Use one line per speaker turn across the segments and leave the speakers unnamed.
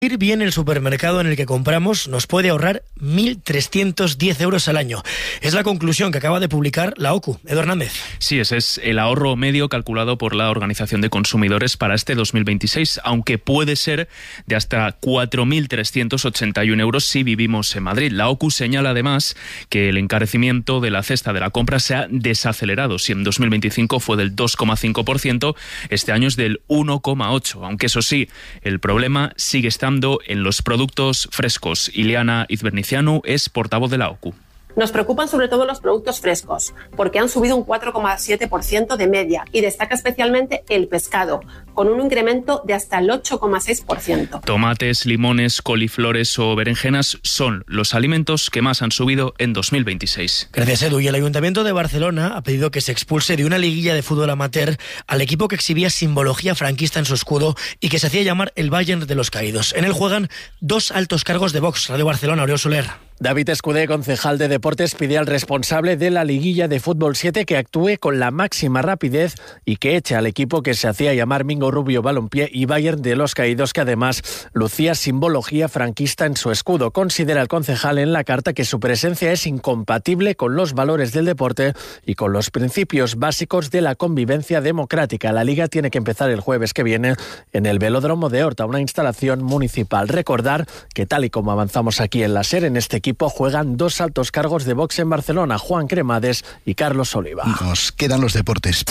Ir bien el supermercado en el que compramos nos puede ahorrar 1.310 euros al año. Es la conclusión que acaba de publicar la OCU. Edu Hernández.
Sí, ese es el ahorro medio calculado por la Organización de Consumidores para este 2026, aunque puede ser de hasta 4.381 euros si vivimos en Madrid. La OCU señala además que el encarecimiento de la cesta de la compra se ha desacelerado. Si en 2025 fue del 2,5%, este año es del 1,8%, aunque eso sí, el problema sigue estando en los productos frescos. Ileana Izbernicianu es portavoz de la OCU.
Nos preocupan sobre todo los productos frescos, porque han subido un 4,7% de media y destaca especialmente el pescado, con un incremento de hasta el 8,6%.
Tomates, limones, coliflores o berenjenas son los alimentos que más han subido en 2026.
Gracias, Edu. Y el Ayuntamiento de Barcelona ha pedido que se expulse de una liguilla de fútbol amateur al equipo que exhibía simbología franquista en su escudo y que se hacía llamar el Bayern de los Caídos. En él juegan dos altos cargos de Vox. Radio Barcelona, Oriol Soler.
David Escudé, concejal de Deportes, pide al responsable de la liguilla de Fútbol 7 que actúe con la máxima rapidez y que eche al equipo que se hacía llamar Mingo Rubio Balompié y Bayern de los Caídos, que además lucía simbología franquista en su escudo. Considera el concejal en la carta que su presencia es incompatible con los valores del deporte y con los principios básicos de la convivencia democrática. La liga tiene que empezar el jueves que viene en el Velódromo de Horta, una instalación municipal. Recordar que, tal y como avanzamos aquí en la SER, en este equipo juegan dos altos cargos de Vox en Barcelona, Juan Cremades y Carlos Oliva.
Nos quedan los deportes.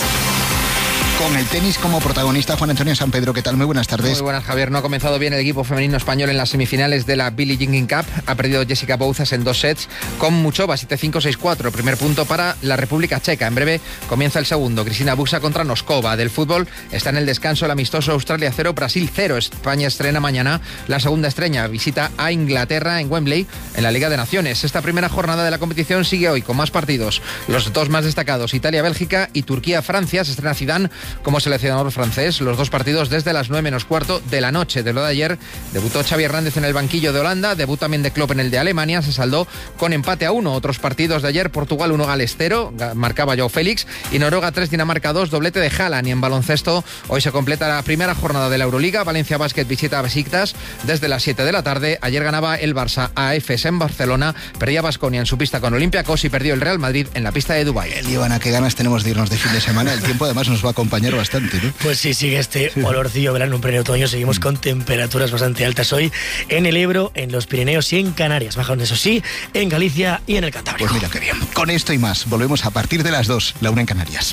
Con el tenis como protagonista, Juan Antonio Sampedro, ¿qué tal? Muy buenas tardes.
Muy buenas, Javier. No ha comenzado bien el equipo femenino español en las semifinales de la Billie Jean King Cup. Ha perdido Jessica Bouzas en 2 sets con Muchova, 7-5, 6-4. Primer punto para la República Checa. En breve comienza el segundo. Cristina Buxa contra Noskova. Del fútbol está en el descanso el amistoso Australia 0, Brasil 0. España estrena mañana la segunda estrella. Visita a Inglaterra en Wembley en la Liga de Naciones. Esta primera jornada de la competición sigue hoy con más partidos. Los dos más destacados, Italia-Bélgica y Turquía-Francia. Se estrena Zidane como seleccionador francés. Los dos partidos desde las 9:15 de la noche. De lo de ayer, debutó Xavi Hernández en el banquillo de Holanda, debut también de Klopp en el de Alemania, se saldó con empate a 1. Otros partidos de ayer, Portugal 1, Gales 0, marcaba Joao Félix, y Noruega 3, Dinamarca 2, doblete de Haaland. Y en baloncesto, hoy se completa la primera jornada de la Euroliga. Valencia Basket visita a Besiktas desde las 7 de la tarde. Ayer ganaba el Barça a Efes en Barcelona, perdía Baskonia en su pista con Olympiacos y perdió el Real Madrid en la pista de Dubái.
Ivana, qué ganas tenemos de irnos de fin de semana. El tiempo además nos va a acompañar bastante, ¿no?
Pues sí, sigue este olorcillo verano en pleno otoño. Seguimos con temperaturas bastante altas hoy en el Ebro, en los Pirineos y en Canarias. Bajaron, eso sí, en Galicia y en el Cantábrico.
Pues mira qué bien. Con esto y más, volvemos a partir de las 2, la 1 en Canarias.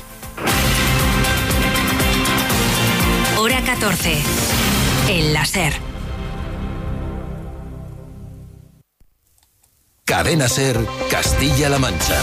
Hora 14, en la SER.
Cadena SER, Castilla-La Mancha.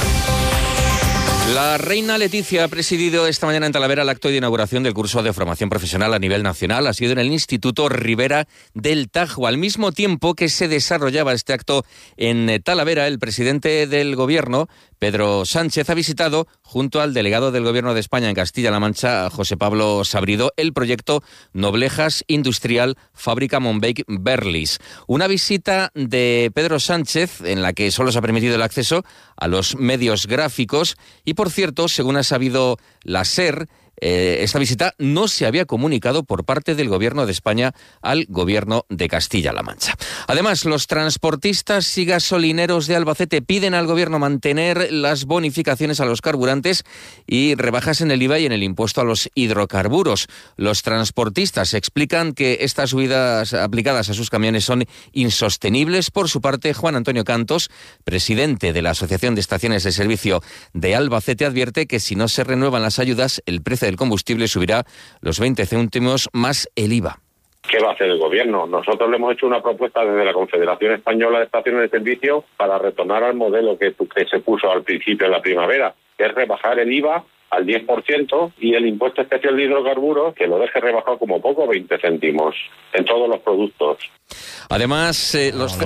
La reina Leticia ha presidido esta mañana en Talavera el acto de inauguración del curso de formación profesional a nivel nacional. Ha sido en el Instituto Ribera del Tajo. Al mismo tiempo que se desarrollaba este acto en Talavera, el presidente del Gobierno, Pedro Sánchez, ha visitado, junto al delegado del Gobierno de España en Castilla-La Mancha, José Pablo Sabrido, el proyecto Noblejas Industrial Fábrica Monbake Berlis. Una visita de Pedro Sánchez en la que solo se ha permitido el acceso a los medios gráficos y, por cierto, según ha sabido la SER, esta visita no se había comunicado por parte del Gobierno de España al Gobierno de Castilla-La Mancha. Además, los transportistas y gasolineros de Albacete piden al Gobierno mantener las bonificaciones a los carburantes y rebajas en el IVA y en el impuesto a los hidrocarburos. Los transportistas explican que estas subidas aplicadas a sus camiones son insostenibles. Por su parte, Juan Antonio Cantos, presidente de la Asociación de Estaciones de Servicio de Albacete, advierte que si no se renuevan las ayudas, el precio del combustible subirá los 20 céntimos más el IVA.
¿Qué va a hacer el Gobierno? Nosotros le hemos hecho una propuesta desde la Confederación Española de Estaciones de Servicio para retornar al modelo que se puso al principio de la primavera, que es rebajar el IVA al 10% y el impuesto especial de hidrocarburos que lo deje rebajado como poco 20 céntimos en todos los productos.
Además,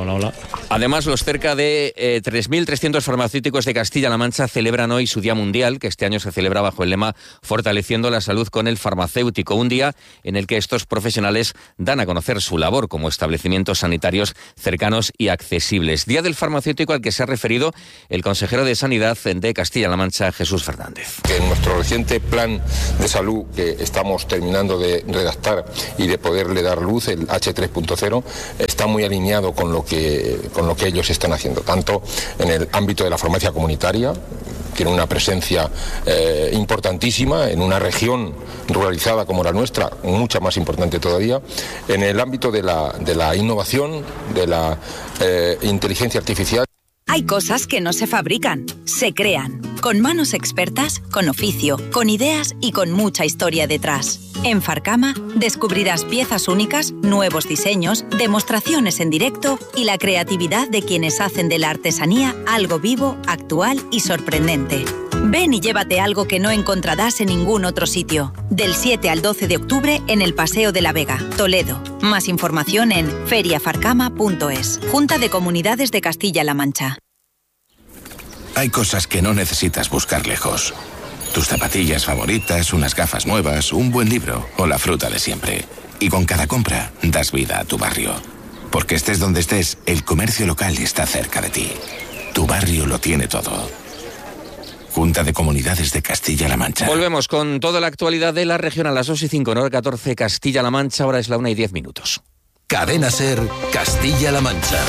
los cerca de 3.300 farmacéuticos de Castilla-La Mancha celebran hoy su Día Mundial, que este año se celebra bajo el lema Fortaleciendo la salud con el farmacéutico, un día en el que estos profesionales dan a conocer su labor como establecimientos sanitarios cercanos y accesibles. Día del farmacéutico al que se ha referido el consejero de Sanidad de Castilla-La Mancha, Jesús Fernández.
Que en nuestro reciente plan de salud que estamos terminando de redactar y de poderle dar luz, el H3.0, está muy alineado con lo que ellos están haciendo, tanto en el ámbito de la farmacia comunitaria. Tiene una presencia importantísima en una región ruralizada como la nuestra, mucha más importante todavía, en el ámbito de la innovación, de la inteligencia artificial.
Hay cosas que no se fabrican, se crean, con manos expertas, con oficio, con ideas y con mucha historia detrás. En Farcama descubrirás piezas únicas, nuevos diseños, demostraciones en directo y la creatividad de quienes hacen de la artesanía algo vivo, actual y sorprendente. Ven y llévate algo que no encontrarás en ningún otro sitio. Del 7 al 12 de octubre en el Paseo de la Vega, Toledo. Más información en feriafarcama.es. Junta de Comunidades de Castilla-La Mancha.
Hay cosas que no necesitas buscar lejos. Tus zapatillas favoritas, unas gafas nuevas, un buen libro o la fruta de siempre. Y con cada compra das vida a tu barrio. Porque estés donde estés, el comercio local está cerca de ti. Tu barrio lo tiene todo. Junta de Comunidades de Castilla-La Mancha.
Volvemos con toda la actualidad de la región a las 2:05, en hora 14, Castilla-La Mancha. Ahora es la 1:10.
Cadena SER, Castilla-La Mancha.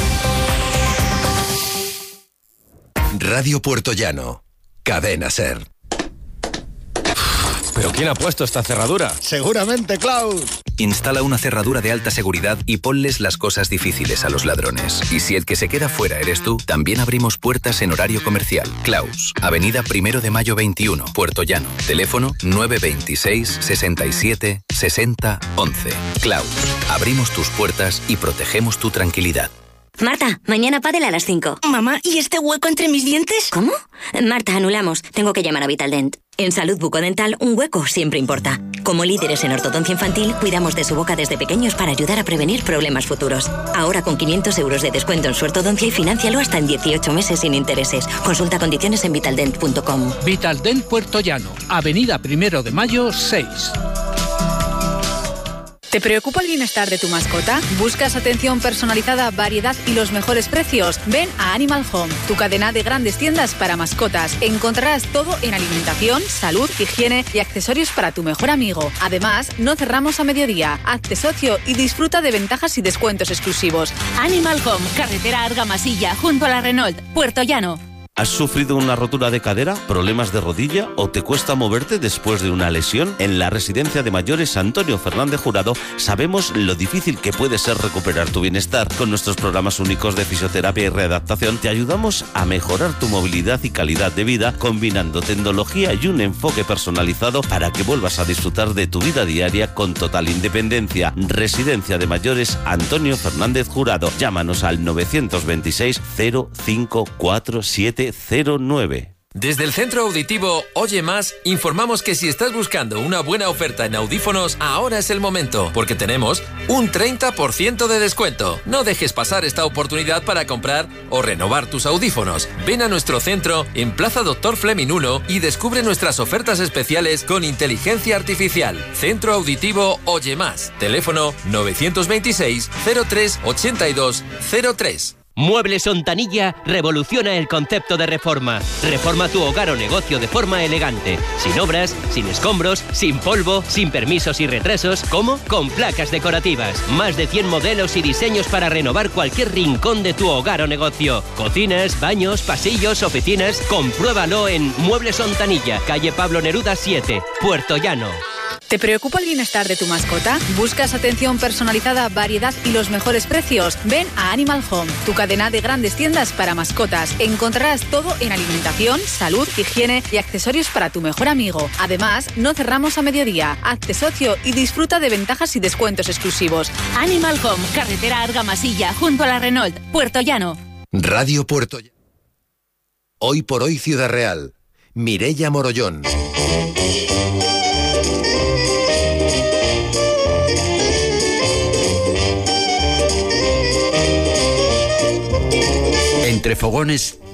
Radio Puerto Llano. Cadena SER.
¿Pero quién ha puesto esta cerradura?
Seguramente, Klaus.
Instala una cerradura de alta seguridad y ponles las cosas difíciles a los ladrones. Y si el que se queda fuera eres tú, también abrimos puertas en horario comercial. Klaus, Avenida 1 de Mayo 21, Puerto Llano. Teléfono 926 67 60 11. Klaus, abrimos tus puertas y protegemos tu tranquilidad.
Marta, mañana pádel a las 5.
Mamá, ¿y este hueco entre mis dientes?
¿Cómo? Marta, anulamos. Tengo que llamar a Vitaldent. En salud bucodental, un hueco siempre importa. Como líderes en ortodoncia infantil, cuidamos de su boca desde pequeños para ayudar a prevenir problemas futuros. Ahora con 500 euros de descuento en su ortodoncia y financialo hasta en 18 meses sin intereses. Consulta condiciones en vitaldent.com.
Vitaldent Puerto Llano, Avenida 1 de Mayo 6.
¿Te preocupa el bienestar de tu mascota? ¿Buscas atención personalizada, variedad y los mejores precios? Ven a Animal Home, tu cadena de grandes tiendas para mascotas. Encontrarás todo en alimentación, salud, higiene y accesorios para tu mejor amigo. Además, no cerramos a mediodía. Hazte socio y disfruta de ventajas y descuentos exclusivos.
Animal Home, carretera Argamasilla, junto a la Renault, Puerto Llano.
¿Has sufrido una rotura de cadera, problemas de rodilla o te cuesta moverte después de una lesión? En la Residencia de Mayores Antonio Fernández Jurado sabemos lo difícil que puede ser recuperar tu bienestar. Con nuestros programas únicos de fisioterapia y readaptación te ayudamos a mejorar tu movilidad y calidad de vida, combinando tecnología y un enfoque personalizado para que vuelvas a disfrutar de tu vida diaria con total independencia. Residencia de Mayores Antonio Fernández Jurado. Llámanos al 926 054709.
Desde el Centro Auditivo Oye Más, informamos que si estás buscando una buena oferta en audífonos, ahora es el momento, porque tenemos un 30% de descuento. No dejes pasar esta oportunidad para comprar o renovar tus audífonos. Ven a nuestro centro en Plaza Dr. Fleming 1 y descubre nuestras ofertas especiales con inteligencia artificial. Centro Auditivo Oye Más. Teléfono 926 03 82 03.
Muebles Ontanilla revoluciona el concepto de reforma. Reforma tu hogar o negocio de forma elegante. Sin obras, sin escombros, sin polvo, sin permisos y retrasos. ¿Cómo? Con placas decorativas. Más de 100 modelos y diseños para renovar cualquier rincón de tu hogar o negocio. Cocinas, baños, pasillos, oficinas. Compruébalo en Muebles Ontanilla, calle Pablo Neruda 7, Puerto Llano.
¿Te preocupa el bienestar de tu mascota? ¿Buscas atención personalizada, variedad y los mejores precios? Ven a Animal Home, tu cadena de grandes tiendas para mascotas. Encontrarás todo en alimentación, salud, higiene y accesorios para tu mejor amigo. Además, no cerramos a mediodía. Hazte socio y disfruta de ventajas y descuentos exclusivos.
Animal Home, carretera Argamasilla, junto a la Renault, Puerto Llano.
Radio Puerto Llano. Hoy por hoy Ciudad Real. Mireia Morollón.
Entre fogones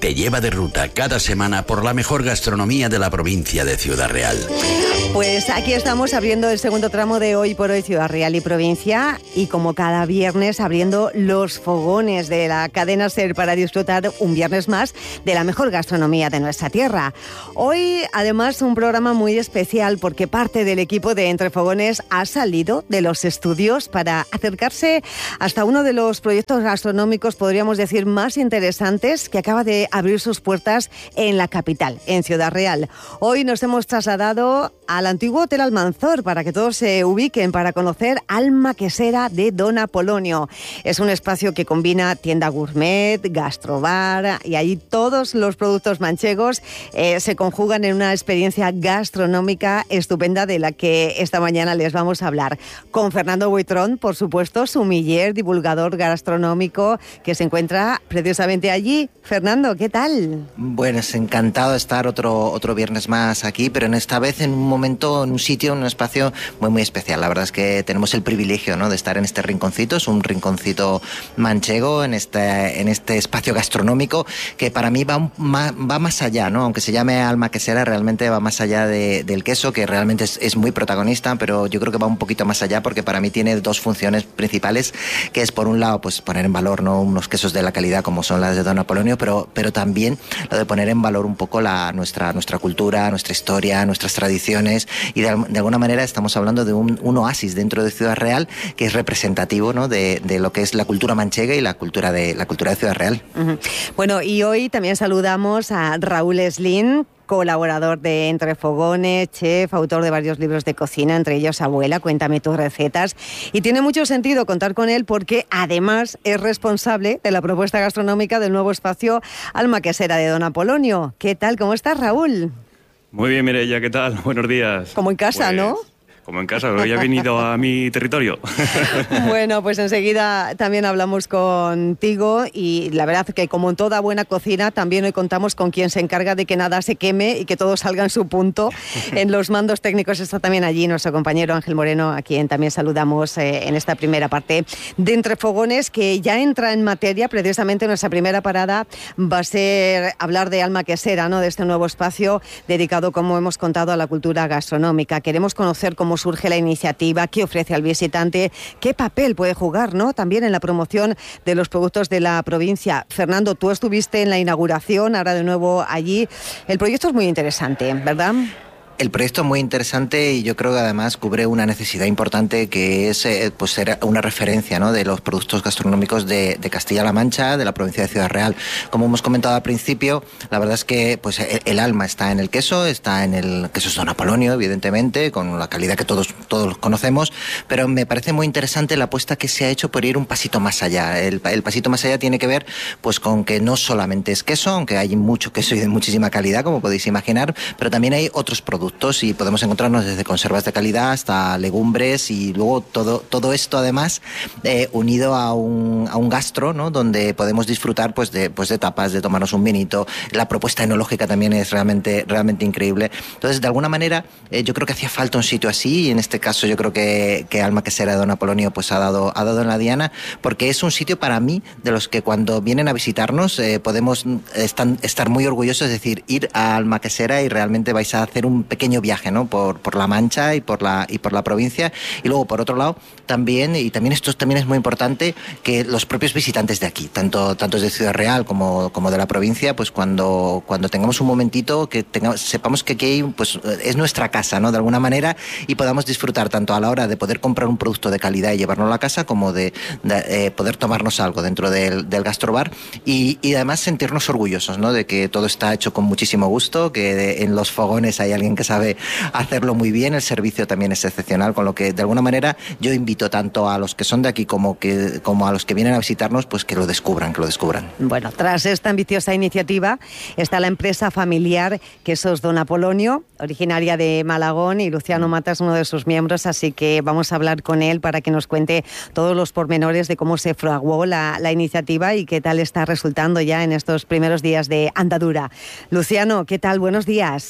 te lleva de ruta cada semana por la mejor gastronomía de la provincia de Ciudad Real.
Pues aquí estamos abriendo el segundo tramo de Hoy por Hoy Ciudad Real y Provincia, y como cada viernes abriendo los fogones de la cadena SER para disfrutar un viernes más de la mejor gastronomía de nuestra tierra. Hoy además un programa muy especial porque parte del equipo de Entre Fogones ha salido de los estudios para acercarse hasta uno de los proyectos gastronómicos, podríamos decir, más interesantes que acaba de abrir sus puertas en la capital, en Ciudad Real. Hoy nos hemos trasladado al antiguo Hotel Almanzor para que todos se ubiquen, para conocer Alma Quesera de Don Apolonio. Es un espacio que combina tienda gourmet, gastrobar, y ahí todos los productos manchegos se conjugan en una experiencia gastronómica estupenda de la que esta mañana les vamos a hablar. Con Fernando Buitrón, por supuesto, sumiller, divulgador gastronómico, que se encuentra precisamente allí. Fernando, ¿qué tal?
Bueno, es encantado de estar otro viernes más aquí, pero en esta vez en un momento, en un sitio, en un espacio muy especial. La verdad es que tenemos el privilegio, ¿no?, de estar en este rinconcito. Es un rinconcito manchego, en este espacio gastronómico que para mí va más allá, ¿no? Aunque se llame Alma Quesera, realmente va más allá del queso, que realmente es muy protagonista, pero yo creo que va un poquito más allá porque para mí tiene dos funciones principales, que es por un lado pues poner en valor, ¿no?, unos quesos de la calidad como son las de Don Apolonio, pero también lo de poner en valor un poco nuestra cultura, nuestra historia, nuestras tradiciones, y de alguna manera estamos hablando de un oasis dentro de Ciudad Real que es representativo, ¿no?, de lo que es la cultura manchega y la cultura de Ciudad Real. Uh-huh.
Bueno, y hoy también saludamos a Raúl Eslin, colaborador de Entre Fogones, chef, autor de varios libros de cocina, entre ellos Abuela, cuéntame tus recetas. Y tiene mucho sentido contar con él porque además es responsable de la propuesta gastronómica del nuevo espacio Alma Quesera de Don Apolonio. ¿Qué tal? ¿Cómo estás, Raúl?
Muy bien, Mireia, ¿qué tal? Buenos días.
Como en casa, pues, ¿no?
Como en casa, hoy ha venido a mi territorio.
Bueno, pues enseguida también hablamos contigo, y la verdad que como en toda buena cocina, también hoy contamos con quien se encarga de que nada se queme y que todo salga en su punto. En los mandos técnicos está también allí nuestro compañero Ángel Moreno, a quien también saludamos en esta primera parte de Entre Fogones, que ya entra en materia. Precisamente nuestra primera parada va a ser hablar de Alma Quesera, ¿no?, de este nuevo espacio dedicado, como hemos contado, a la cultura gastronómica. Queremos conocer cómo surge la iniciativa, qué ofrece al visitante, qué papel puede jugar, ¿no?, también en la promoción de los productos de la provincia. Fernando, tú estuviste en la inauguración, ahora de nuevo allí. El proyecto es muy interesante, ¿verdad?
El proyecto es muy interesante y yo creo que además cubre una necesidad importante, que es pues ser una referencia, ¿no?, de los productos gastronómicos de Castilla-La Mancha, de la provincia de Ciudad Real. Como hemos comentado al principio, la verdad es que pues el alma está en el queso, está en el queso Don Apolonio, evidentemente, con la calidad que todos conocemos, pero me parece muy interesante la apuesta que se ha hecho por ir un pasito más allá. El pasito más allá tiene que ver pues con que no solamente es queso, aunque hay mucho queso y de muchísima calidad, como podéis imaginar, pero también hay otros productos, y podemos encontrarnos desde conservas de calidad hasta legumbres, y luego todo esto además unido a un gastro, ¿no?, donde podemos disfrutar pues de tapas, de tomarnos un vinito. La propuesta enológica también es realmente increíble. Entonces, de alguna manera, yo creo que hacía falta un sitio así, y en este caso yo creo que Alma Quesera de Don Apolonio pues ha dado en la diana, porque es un sitio para mí de los que cuando vienen a visitarnos podemos estar muy orgullosos, es decir, ir a Alma Quesera y realmente vais a hacer un pequeño viaje, ¿no?, por la Mancha y por la provincia. Y luego, por otro lado, también esto también es muy importante, que los propios visitantes de aquí, tanto de Ciudad Real como de la provincia, pues cuando tengamos un momentito, sepamos que aquí pues es nuestra casa, ¿no?, de alguna manera, y podamos disfrutar tanto a la hora de poder comprar un producto de calidad y llevarlo a la casa, como de poder tomarnos algo dentro del gastrobar, y además sentirnos orgullosos, ¿no?, de que todo está hecho con muchísimo gusto, que en los fogones hay alguien que sabe hacerlo muy bien. El servicio también es excepcional, con lo que de alguna manera yo invito tanto a los que son de aquí como a los que vienen a visitarnos, pues que lo descubran.
Bueno, tras esta ambiciosa iniciativa está la empresa familiar Quesos Don Apolonio, originaria de Malagón, y Luciano Mata es uno de sus miembros, así que vamos a hablar con él para que nos cuente todos los pormenores de cómo se fraguó la iniciativa y qué tal está resultando ya en estos primeros días de andadura. Luciano, ¿qué tal? Buenos días.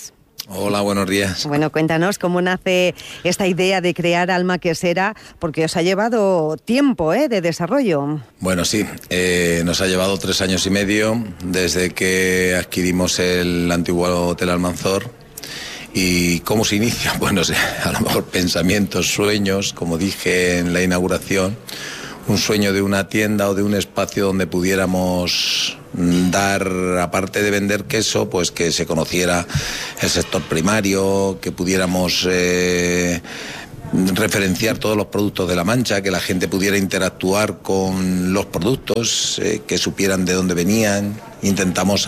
Hola, buenos días.
Bueno, cuéntanos cómo nace esta idea de crear Alma Quesera, porque os ha llevado tiempo de desarrollo.
Bueno, sí, nos ha llevado 3 años y medio desde que adquirimos el antiguo Hotel Almanzor. ¿Y cómo se inicia? Bueno, a lo mejor pensamientos, sueños, como dije en la inauguración, un sueño de una tienda o de un espacio donde pudiéramos dar, aparte de vender queso, pues que se conociera el sector primario, que pudiéramos referenciar todos los productos de La Mancha, que la gente pudiera interactuar con los productos, que supieran de dónde venían. Intentamos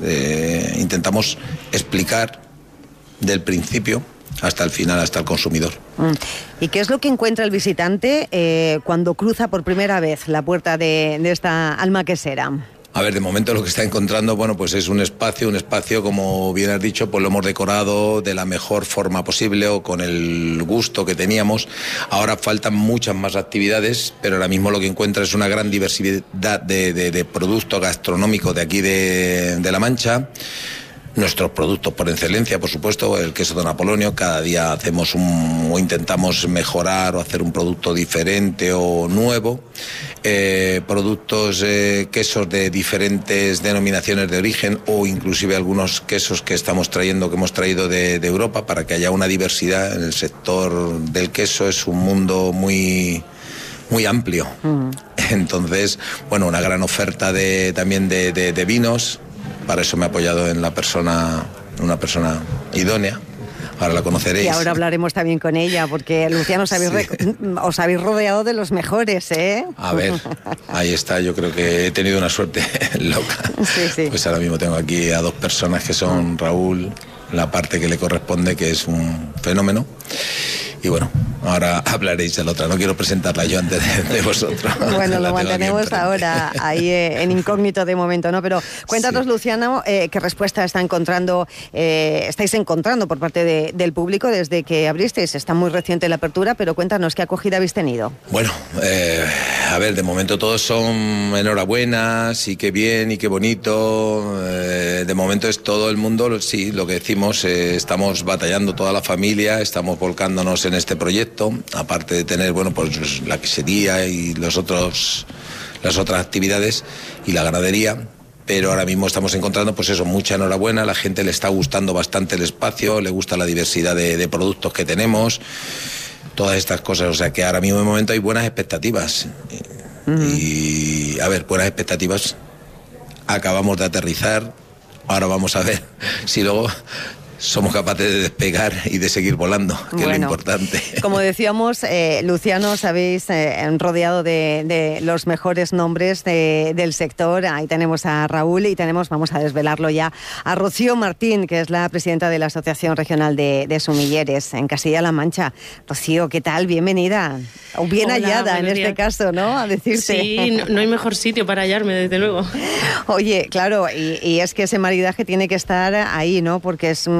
explicar del principio hasta el final, hasta el consumidor.
¿Y qué es lo que encuentra el visitante cuando cruza por primera vez la puerta de esta Alma Quesera?
A ver, de momento lo que está encontrando, bueno, pues es un espacio, como bien has dicho, pues lo hemos decorado de la mejor forma posible o con el gusto que teníamos. Ahora faltan muchas más actividades, pero ahora mismo lo que encuentra es una gran diversidad de productos gastronómicos de aquí de La Mancha. Nuestros productos por excelencia, por supuesto, el queso Don Apolonio. Cada día hacemos o intentamos mejorar o hacer un producto diferente o nuevo. Productos, quesos de diferentes denominaciones de origen o inclusive algunos quesos que hemos traído de Europa, para que haya una diversidad en el sector del queso. Es un mundo muy amplio. Entonces, bueno, una gran oferta también de vinos. Para eso me he apoyado en una persona idónea. Ahora la conoceréis.
Y ahora hablaremos también con ella, porque Luciano os habéis rodeado de los mejores, ¿eh?
A ver, ahí está. Yo creo que he tenido una suerte loca.
Sí.
Pues ahora mismo tengo aquí a 2 personas que son Raúl, la parte que le corresponde, que es un fenómeno. Y bueno, ahora hablaréis de la otra. No quiero presentarla yo antes de vosotros.
Bueno, lo mantenemos ahora ahí en incógnito de momento, ¿no? Pero cuéntanos, sí, Luciano, qué respuesta estáis encontrando por parte del público desde que abristeis. Está muy reciente la apertura, pero cuéntanos qué acogida habéis tenido.
Bueno, a ver, de momento todos son enhorabuenas y qué bien y qué bonito. De momento es todo el mundo, sí, lo que decimos, estamos batallando toda la familia, estamos volcándonos en este proyecto, aparte de tener, bueno, pues la quesería y las otras actividades y la ganadería. Pero ahora mismo estamos encontrando, pues eso, mucha enhorabuena. A la gente le está gustando bastante el espacio, le gusta la diversidad de productos que tenemos, todas estas cosas. O sea que ahora mismo de momento hay buenas expectativas. Y, a ver, buenas expectativas. Acabamos de aterrizar. Ahora vamos a ver si luego somos capaces de despegar y de seguir volando, que es lo importante.
Como decíamos, Luciano, os habéis rodeado de los mejores nombres del sector. Ahí tenemos a Raúl y vamos a desvelarlo ya, a Rocío Martín, que es la presidenta de la Asociación Regional de Sumilleres en Castilla-La Mancha. Rocío, ¿qué tal? Bienvenida. O bien hallada en este caso, ¿no? A decirte.
Sí, no hay mejor sitio para hallarme, desde luego.
Oye, claro, y es que ese maridaje tiene que estar ahí, ¿no? Porque es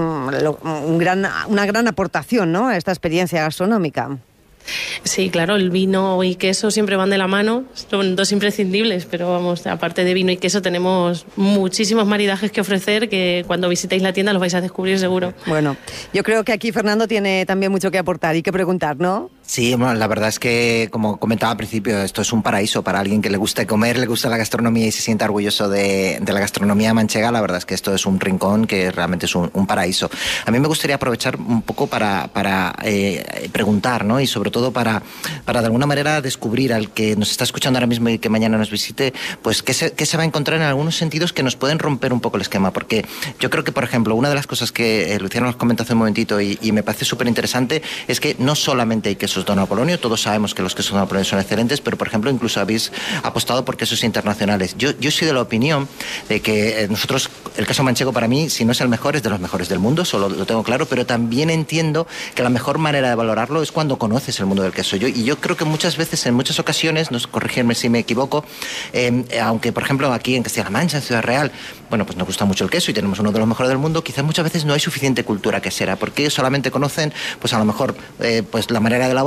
una gran aportación, ¿no?, a esta experiencia gastronómica.
Sí, claro, el vino y queso siempre van de la mano, son 2 imprescindibles, pero vamos, aparte de vino y queso tenemos muchísimos maridajes que ofrecer, que cuando visitéis la tienda los vais a descubrir seguro.
Bueno, yo creo que aquí Fernando tiene también mucho que aportar y que preguntar, ¿no?
Sí, bueno, la verdad es que, como comentaba al principio, esto es un paraíso para alguien que le gusta comer, le gusta la gastronomía y se sienta orgulloso de la gastronomía manchega. La verdad es que esto es un rincón que realmente es un paraíso. A mí me gustaría aprovechar un poco para preguntar, ¿no? Y sobre todo para de alguna manera descubrir al que nos está escuchando ahora mismo y que mañana nos visite, pues qué se va a encontrar en algunos sentidos que nos pueden romper un poco el esquema. Porque yo creo que, por ejemplo, una de las cosas que Luciano nos comentó hace un momentito y me parece súper interesante es que no solamente hay quesos Don Apolonio, todos sabemos que los quesos Don Apolonio son excelentes, pero por ejemplo incluso habéis apostado por quesos internacionales. Yo soy de la opinión de que nosotros, el queso manchego para mí, si no es el mejor, es de los mejores del mundo, solo lo tengo claro, pero también entiendo que la mejor manera de valorarlo es cuando conoces el mundo del queso. Yo creo que muchas veces, en muchas ocasiones, corrígeme si me equivoco, aunque por ejemplo aquí en Castilla-La Mancha, en Ciudad Real, bueno, pues nos gusta mucho el queso y tenemos uno de los mejores del mundo, quizás muchas veces no hay suficiente cultura quesera, porque solamente conocen, pues a lo mejor, pues la manera de elaborar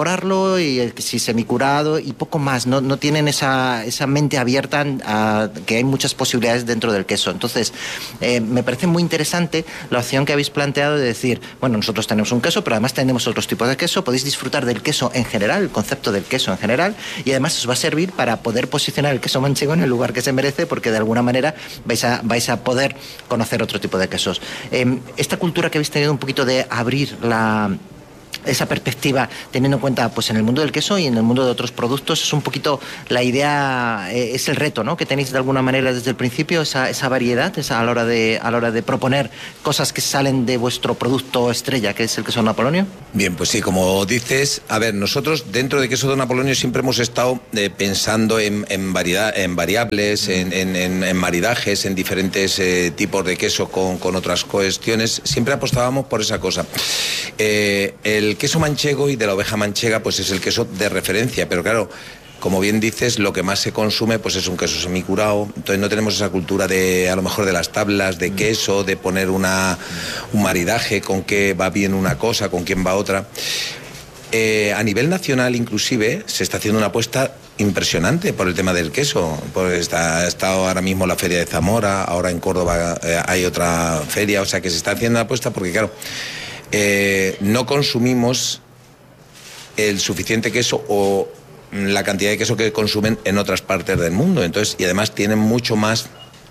elaborarlo, y si semicurado y poco más. No tienen esa mente abierta a que hay muchas posibilidades dentro del queso. Entonces, me parece muy interesante la opción que habéis planteado de decir, bueno, nosotros tenemos un queso, pero además tenemos otros tipos de queso, podéis disfrutar del queso en general, el concepto del queso en general, y además os va a servir para poder posicionar el queso manchego en el lugar que se merece, porque de alguna manera vais a poder conocer otro tipo de quesos. Esta cultura que habéis tenido un poquito de abrir esa perspectiva, teniendo en cuenta pues en el mundo del queso y en el mundo de otros productos, es un poquito la idea, es el reto, ¿no?, que tenéis de alguna manera desde el principio, esa variedad, a la hora de proponer cosas que salen de vuestro producto estrella, que es el queso Don Apolonio.
Bien, pues sí, como dices, a ver, nosotros dentro de queso Don Apolonio siempre hemos estado pensando en variables, en maridajes, en diferentes tipos de queso con otras cuestiones. Siempre apostábamos por esa cosa. El queso manchego y de la oveja manchega pues es el queso de referencia, pero claro, como bien dices, lo que más se consume pues es un queso semicurado. Entonces no tenemos esa cultura de, a lo mejor, de las tablas de queso, de poner un maridaje, con qué va bien una cosa, con quién va otra. A nivel nacional inclusive se está haciendo una apuesta impresionante por el tema del queso. Pues está ahora mismo la feria de Zamora, ahora en Córdoba hay otra feria, o sea que se está haciendo una apuesta porque claro, no consumimos el suficiente queso o la cantidad de queso que consumen en otras partes del mundo. Entonces, y además tienen mucho más,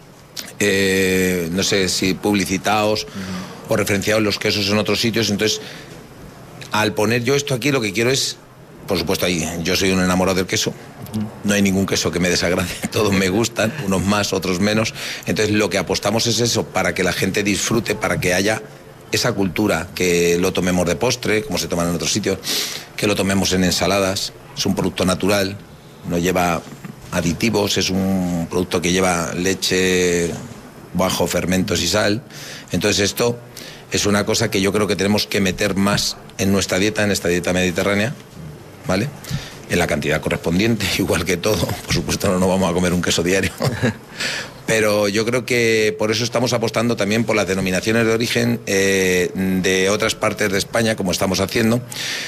no sé si publicitados o referenciados los quesos en otros sitios. Entonces, al poner yo esto aquí, lo que quiero es, por supuesto, yo soy un enamorado del queso. No hay ningún queso que me desagrade, todos me gustan, unos más, otros menos. Entonces, lo que apostamos es eso, para que la gente disfrute, para que haya esa cultura, que lo tomemos de postre, como se toman en otros sitios, que lo tomemos en ensaladas. Es un producto natural, no lleva aditivos, es un producto que lleva leche, bajo fermentos y sal. Entonces esto es una cosa que yo creo que tenemos que meter más en nuestra dieta, en esta dieta mediterránea, ¿vale?, en la cantidad correspondiente, igual que todo. Por supuesto no vamos a comer un queso diario. Pero yo creo que por eso estamos apostando también por las denominaciones de origen de otras partes de España, como estamos haciendo.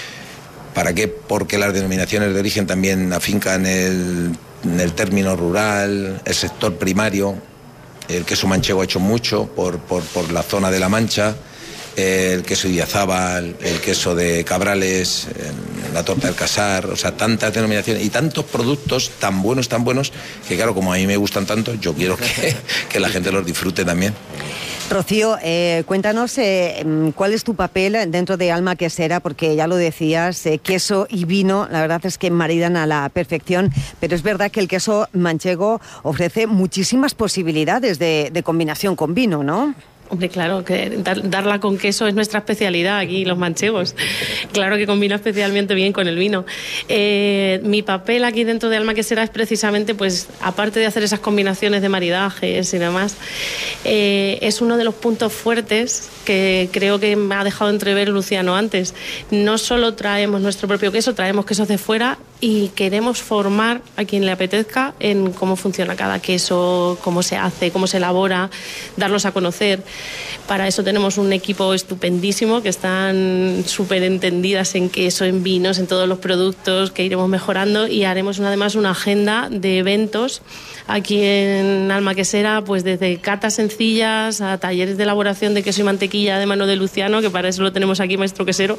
¿Para qué? Porque las denominaciones de origen también afincan el término rural, el sector primario. El queso manchego ha hecho mucho por la zona de La Mancha. El queso Idiazábal, el queso de Cabrales, la torta del Casar, o sea, tantas denominaciones y tantos productos tan buenos, que claro, como a mí me gustan tanto, yo quiero que la gente los disfrute también.
Rocío, cuéntanos cuál es tu papel dentro de Alma Quesera, porque ya lo decías, queso y vino, la verdad es que maridan a la perfección, pero es verdad que el queso manchego ofrece muchísimas posibilidades de combinación con vino, ¿no?
Hombre, claro, que darla con queso es nuestra especialidad aquí, los manchegos. Claro que combina especialmente bien con el vino. Mi papel aquí dentro de Alma Quesera es precisamente, pues, aparte de hacer esas combinaciones de maridajes y demás, es uno de los puntos fuertes que creo que me ha dejado entrever Luciano antes. No solo traemos nuestro propio queso, traemos quesos de fuera y queremos formar a quien le apetezca en cómo funciona cada queso, cómo se hace, cómo se elabora, darlos a conocer. Para eso tenemos un equipo estupendísimo, que están súper entendidas en queso, en vinos, en todos los productos que iremos mejorando, y haremos además una agenda de eventos aquí en Alma Quesera, pues desde catas sencillas a talleres de elaboración de queso y mantequilla de mano de Luciano, que para eso lo tenemos aquí, maestro quesero,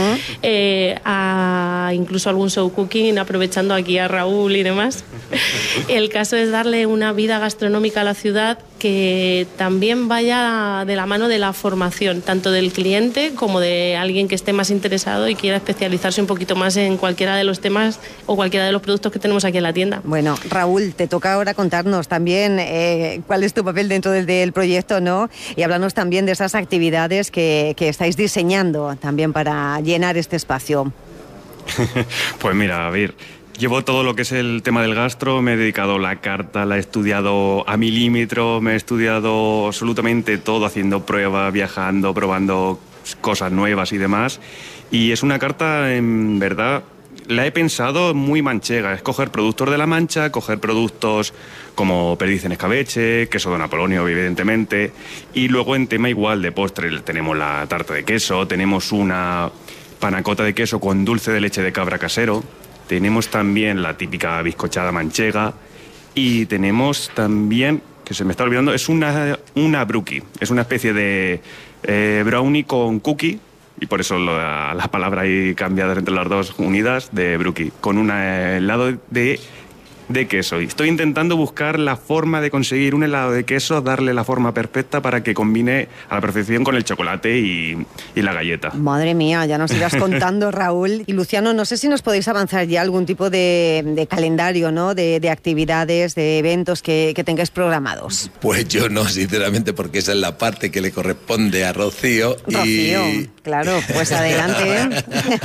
a incluso algún show cooking, aprovechando aquí a Raúl y demás. El caso es darle una vida gastronómica a la ciudad que también vaya de la mano de la formación, tanto del cliente como de alguien que esté más interesado y quiera especializarse un poquito más en cualquiera de los temas o cualquiera de los productos que tenemos aquí en la tienda.
Bueno, Raúl, te toca ahora contarnos también cuál es tu papel dentro del proyecto, ¿no? Y hablarnos también de esas actividades que estáis diseñando también para llenar este espacio.
Pues mira, a ver, llevo todo lo que es el tema del gastro, me he dedicado a la carta, la he estudiado a milímetros, me he estudiado absolutamente todo, haciendo pruebas, viajando, probando cosas nuevas y demás. Y es una carta, en verdad, la he pensado muy manchega, es coger productos de La Mancha, coger productos como perdiz en escabeche, queso Don Apolonio, evidentemente, y luego en tema igual de postre tenemos la tarta de queso, tenemos una panacota de queso con dulce de leche de cabra casero. Tenemos también la típica bizcochada manchega. Y tenemos también, que se me está olvidando, es una brookie. Es una especie de brownie con cookie. Y por eso la palabra ahí cambiada entre las dos unidas, de brookie. Con un helado de queso. Y estoy intentando buscar la forma de conseguir un helado de queso, darle la forma perfecta para que combine a la perfección con el chocolate y la galleta.
Madre mía, ya nos irás contando, Raúl. Y Luciano, no sé si nos podéis avanzar ya algún tipo de calendario, ¿no? De actividades, de eventos que tengáis programados.
Pues yo no, sinceramente, porque esa es la parte que le corresponde a Rocío.
Rocío, claro, pues adelante.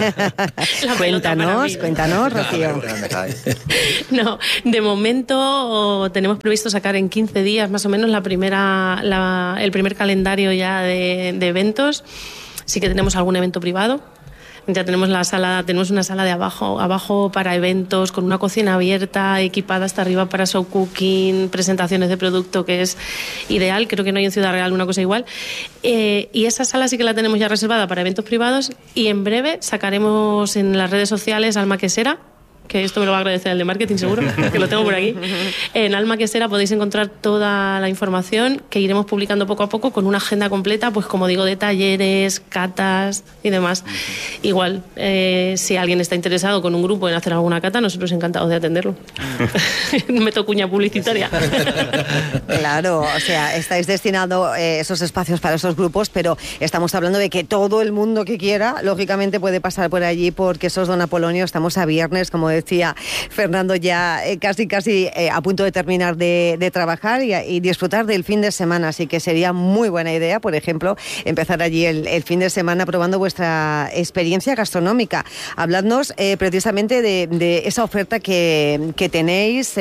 Cuéntanos, Rocío.
No, de momento tenemos previsto sacar en 15 días más o menos el primer calendario ya de eventos. Sí que tenemos algún evento privado. Ya tenemos una sala de abajo para eventos, con una cocina abierta, equipada hasta arriba para show cooking, presentaciones de producto, que es ideal. Creo que no hay en Ciudad Real una cosa igual. Y esa sala sí que la tenemos ya reservada para eventos privados, y en breve sacaremos en las redes sociales Alma Quesera, que esto me lo va a agradecer el de marketing seguro, que lo tengo por aquí. En Alma Quesera podéis encontrar toda la información que iremos publicando poco a poco, con una agenda completa, pues como digo, de talleres, catas y demás. Igual, si alguien está interesado con un grupo en hacer alguna cata, nosotros encantados de atenderlo. Meto cuña publicitaria.
Claro, o sea, estáis destinando esos espacios para esos grupos, pero estamos hablando de que todo el mundo que quiera, lógicamente, puede pasar por allí, porque Quesos Don Apolonio, estamos a viernes, como decía Fernando, ya casi a punto de terminar de trabajar y disfrutar del fin de semana. Así que sería muy buena idea, por ejemplo, empezar allí el fin de semana probando vuestra experiencia gastronómica. Habladnos precisamente de esa oferta que tenéis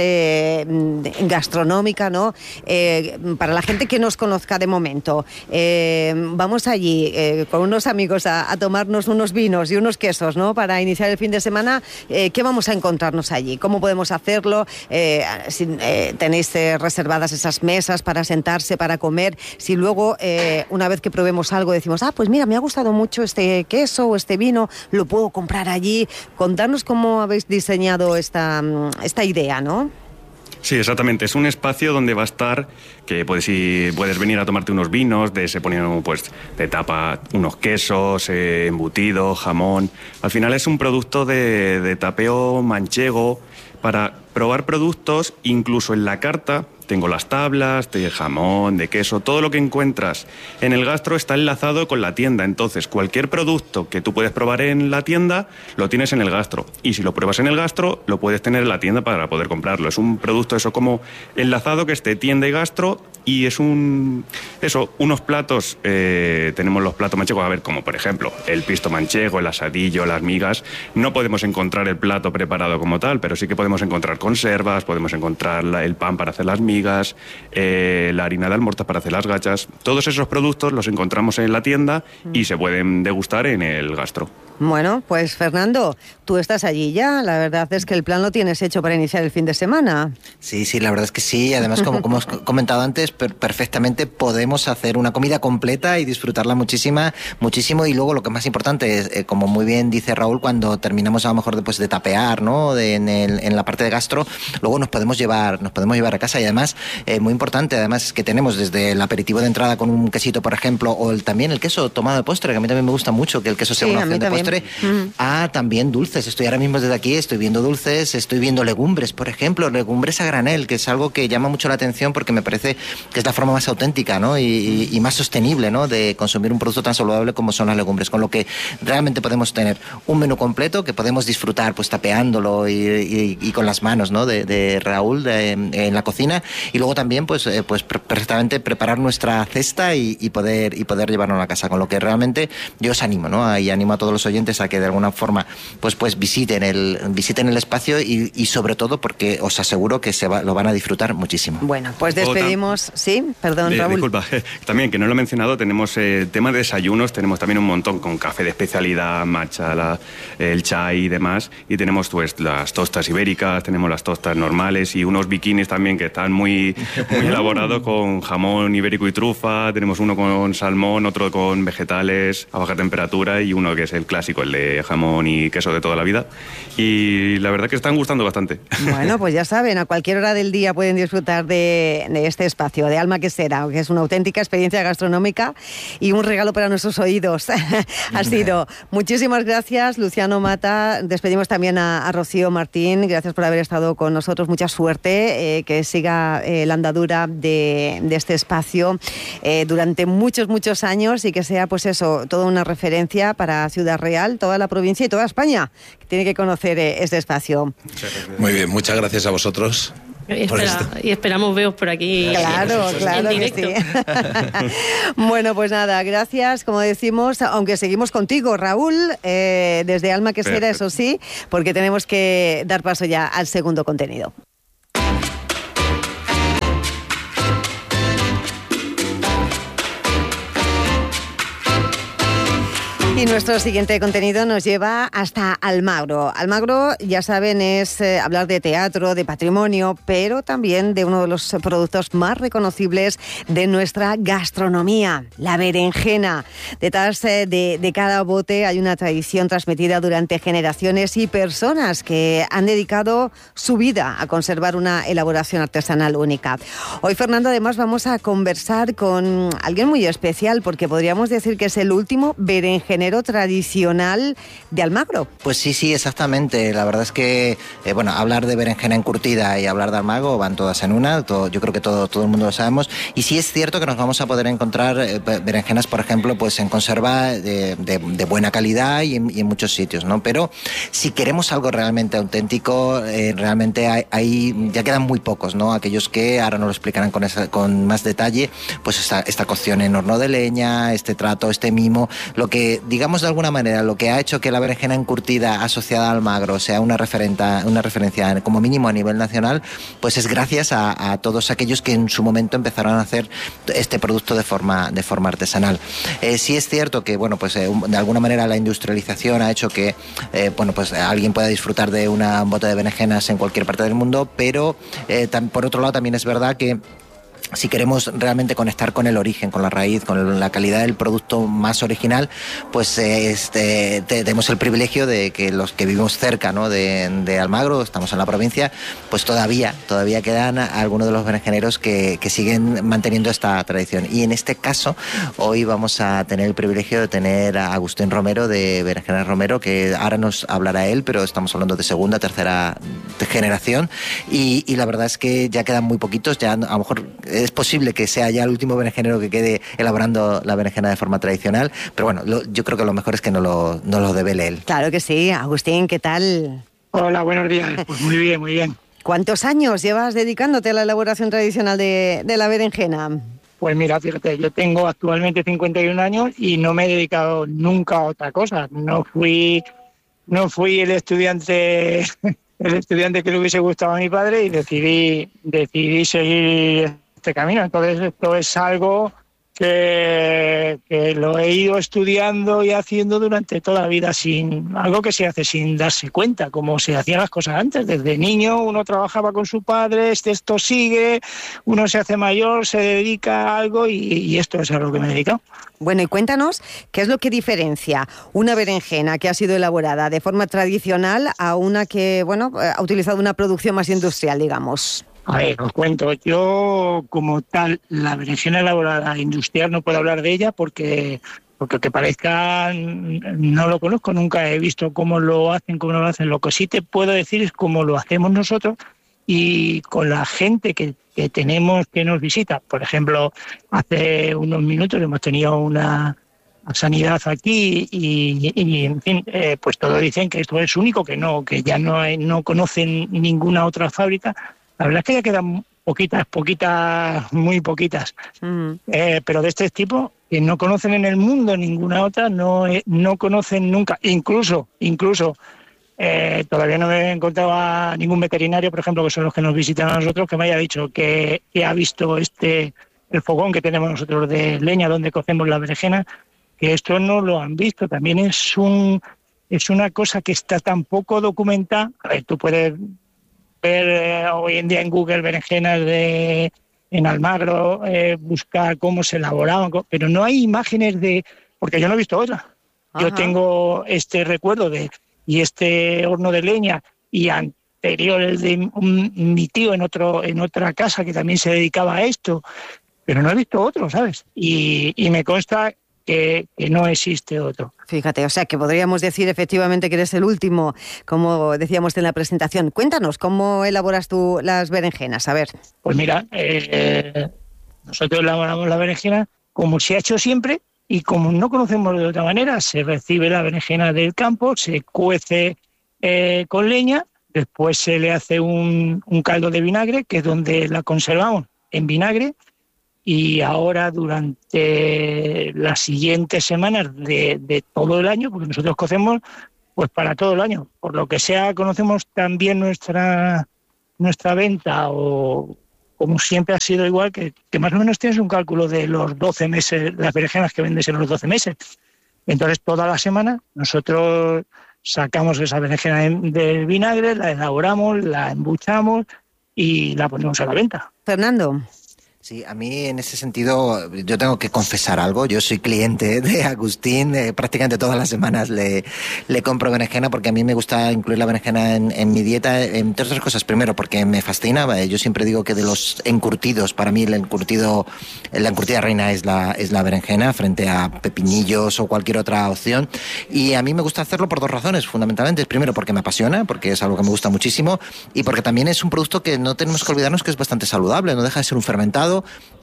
gastronómica, ¿no? Para la gente que nos conozca de momento. Vamos allí con unos amigos a tomarnos unos vinos y unos quesos, ¿no? Para iniciar el fin de semana. ¿Qué vamos a encontrarnos allí? ¿Cómo podemos hacerlo? Si tenéis reservadas esas mesas para sentarse, para comer. Si luego, una vez que probemos algo, decimos, pues mira, me ha gustado mucho este queso o este vino, lo puedo comprar allí. Contarnos cómo habéis diseñado esta idea, ¿no?
Sí, exactamente. Es un espacio donde va a estar, que puedes venir a tomarte unos vinos, se ponen pues de tapa unos quesos, embutido, jamón. Al final es un producto de tapeo manchego para probar productos. Incluso en la carta tengo las tablas de jamón, de queso, todo lo que encuentras en el gastro está enlazado con la tienda. Entonces, cualquier producto que tú puedes probar en la tienda, lo tienes en el gastro. Y si lo pruebas en el gastro, lo puedes tener en la tienda para poder comprarlo. Es un producto eso como enlazado, que esté tienda y gastro. Y es unos platos, tenemos los platos manchegos, a ver, como por ejemplo el pisto manchego, el asadillo, las migas. No podemos encontrar el plato preparado como tal, pero sí que podemos encontrar conservas, podemos encontrar el pan para hacer las migas, la harina de almorza para hacer las gachas. Todos esos productos los encontramos en la tienda y se pueden degustar en el gastro.
Bueno, pues Fernando, tú estás allí ya. La verdad es que el plan lo tienes hecho para iniciar el fin de semana.
Sí, la verdad es que sí. Además, como has comentado antes, perfectamente podemos hacer una comida completa y disfrutarla muchísimo. Y luego lo que más importante es, como muy bien dice Raúl, cuando terminamos a lo mejor de tapear, ¿no? En la parte de gastro, luego nos podemos llevar a casa. Y además, muy importante, además, es que tenemos desde el aperitivo de entrada con un quesito, por ejemplo, o también el queso tomado de postre, que a mí también me gusta mucho que el queso sea una opción de postre. También dulces. Estoy ahora mismo desde aquí, estoy viendo dulces, estoy viendo legumbres, por ejemplo, legumbres a granel, que es algo que llama mucho la atención porque me parece que es la forma más auténtica, ¿no? y más sostenible, ¿no? De consumir un producto tan saludable como son las legumbres, con lo que realmente podemos tener un menú completo que podemos disfrutar pues tapeándolo y con las manos, ¿no? de Raúl en la cocina, y luego también pues perfectamente preparar nuestra cesta y poder llevarnos a casa, con lo que realmente yo os animo, ¿no? Y animo a todos los oyentes a que de alguna forma pues visiten el espacio y sobre todo porque os aseguro que lo van a disfrutar muchísimo.
Bueno, pues despedimos. Sí, perdón, Raúl.
Disculpa, también que no lo he mencionado, tenemos tema de desayunos, tenemos también un montón con café de especialidad, matcha, el chai y demás, y tenemos pues las tostas ibéricas, tenemos las tostas normales y unos bikinis también que están muy elaborado con jamón ibérico y trufa. Tenemos uno con salmón, otro con vegetales a baja temperatura y uno que es el clásico, el de jamón y queso de toda la vida. Y la verdad que están gustando bastante.
Bueno, pues ya saben, a cualquier hora del día pueden disfrutar de este espacio de Alma Quesera, que es una auténtica experiencia gastronómica y un regalo para nuestros oídos. Ha sido. Muchísimas gracias, Luciano Mata. Despedimos también a Rocío Martín. Gracias por haber estado con nosotros. Mucha suerte, que siga la andadura de este espacio durante muchos años y que sea, pues eso, toda una referencia para Ciudad Real, toda la provincia y toda España, que tiene que conocer este espacio.
Muy bien, muchas gracias a vosotros.
Y esperamos veros por aquí.
Claro que sí. Bueno, pues nada, gracias, como decimos, aunque seguimos contigo, Raúl, desde Alma Quesera, eso sí, porque tenemos que dar paso ya al segundo contenido. Y nuestro siguiente contenido nos lleva hasta Almagro. Almagro, ya saben, es hablar de teatro, de patrimonio, pero también de uno de los productos más reconocibles de nuestra gastronomía, la berenjena. Detrás de cada bote hay una tradición transmitida durante generaciones y personas que han dedicado su vida a conservar una elaboración artesanal única. Hoy, Fernando, además vamos a conversar con alguien muy especial, porque podríamos decir que es el último berenjenero tradicional de Almagro.
Pues sí, exactamente. La verdad es que, hablar de berenjena encurtida y hablar de Almagro van todas en una. Yo creo que todo el mundo lo sabemos. Y sí es cierto que nos vamos a poder encontrar berenjenas, por ejemplo, pues en conserva de buena calidad y en muchos sitios, ¿no? Pero si queremos algo realmente auténtico, realmente hay ya quedan muy pocos, ¿no? Aquellos que ahora nos lo explicarán con más detalle, pues esta cocción en horno de leña, este trato, este mimo, lo que digamos de alguna manera, lo que ha hecho que la berenjena encurtida asociada a Almagro sea una referencia como mínimo a nivel nacional, pues es gracias a todos aquellos que en su momento empezaron a hacer este producto de forma artesanal. Sí es cierto que, de alguna manera la industrialización ha hecho que, alguien pueda disfrutar de una bote de berenjenas en cualquier parte del mundo, pero por otro lado también es verdad que si queremos realmente conectar con el origen, con la raíz, con la calidad del producto más original, pues tenemos el privilegio de que los que vivimos cerca, ¿no?, de Almagro, estamos en la provincia, pues todavía quedan algunos de los berenjeneros que siguen manteniendo esta tradición. Y en este caso, hoy vamos a tener el privilegio de tener a Agustín Romero de Berenjenas Romero, que ahora nos hablará él, pero estamos hablando de segunda, tercera generación, y la verdad es que ya quedan muy poquitos, ya a lo mejor es posible que sea ya el último berenjenero que quede elaborando la berenjena de forma tradicional, pero bueno, yo creo que lo mejor es que no lo devele él.
Claro que sí. Agustín, ¿qué tal?
Hola, buenos días. Pues muy bien.
¿Cuántos años llevas dedicándote a la elaboración tradicional de la berenjena?
Pues mira, fíjate, yo tengo actualmente 51 años y no me he dedicado nunca a otra cosa. No fui el estudiante que le hubiese gustado a mi padre y decidí seguir este camino. Entonces esto es algo que lo he ido estudiando y haciendo durante toda la vida, algo que se hace sin darse cuenta, como se hacían las cosas antes. Desde niño uno trabajaba con su padre, esto sigue, uno se hace mayor, se dedica a algo y esto es a lo que me he dedicado.
Bueno, y cuéntanos qué es lo que diferencia una berenjena que ha sido elaborada de forma tradicional a una que, ha utilizado una producción más industrial, digamos.
A ver, os cuento. Yo, como tal, la berenjena elaborada industrial no puedo hablar de ella porque que parezca, no lo conozco, nunca he visto cómo lo hacen. Lo que sí te puedo decir es cómo lo hacemos nosotros y con la gente que tenemos que nos visita. Por ejemplo, hace unos minutos hemos tenido una sanidad aquí y en fin, pues todos dicen que esto es único, que ya no conocen ninguna otra fábrica. La verdad es que ya quedan poquitas, muy poquitas. Pero de este tipo, que no conocen en el mundo ninguna otra, no conocen nunca. Incluso, todavía no me he encontrado a ningún veterinario, por ejemplo, que son los que nos visitan a nosotros, que me haya dicho que ha visto el fogón que tenemos nosotros de leña donde cocemos la berenjena, que esto no lo han visto. También es una cosa que está tan poco documentada. A ver, tú puedes ver hoy en día en Google berenjenas en Almagro, buscar cómo se elaboraban, pero no hay imágenes porque yo no he visto otra. Yo tengo este recuerdo y este horno de leña y anterior el de mi tío en otra casa que también se dedicaba a esto, pero no he visto otro, ¿sabes? Y me consta que no existe otro.
Fíjate, o sea que podríamos decir efectivamente que eres el último, como decíamos en la presentación. Cuéntanos, ¿cómo elaboras tú las berenjenas? A ver.
Pues mira, nosotros elaboramos la berenjena como se ha hecho siempre y como no conocemos de otra manera. Se recibe la berenjena del campo, se cuece con leña, después se le hace un caldo de vinagre, que es donde la conservamos en vinagre. Y ahora durante las siguientes semanas de todo el año, porque nosotros cocemos pues para todo el año, por lo que sea conocemos también nuestra venta, o como siempre ha sido igual, que más o menos tienes un cálculo de los 12 meses, las berenjenas que vendes en los 12 meses. Entonces toda la semana nosotros sacamos esa berenjena del vinagre, la elaboramos, la embuchamos y la ponemos a la venta.
Fernando.
Sí, a mí en ese sentido yo tengo que confesar algo. Yo soy cliente de Agustín, prácticamente todas las semanas le compro berenjena porque a mí me gusta incluir la berenjena en mi dieta, entre otras cosas. Primero porque me fascina, yo siempre digo que de los encurtidos, para mí la encurtida reina es la berenjena frente a pepinillos o cualquier otra opción. Y a mí me gusta hacerlo por dos razones, fundamentalmente. Primero porque me apasiona, porque es algo que me gusta muchísimo, y porque también es un producto que no tenemos que olvidarnos que es bastante saludable, no deja de ser un fermentado.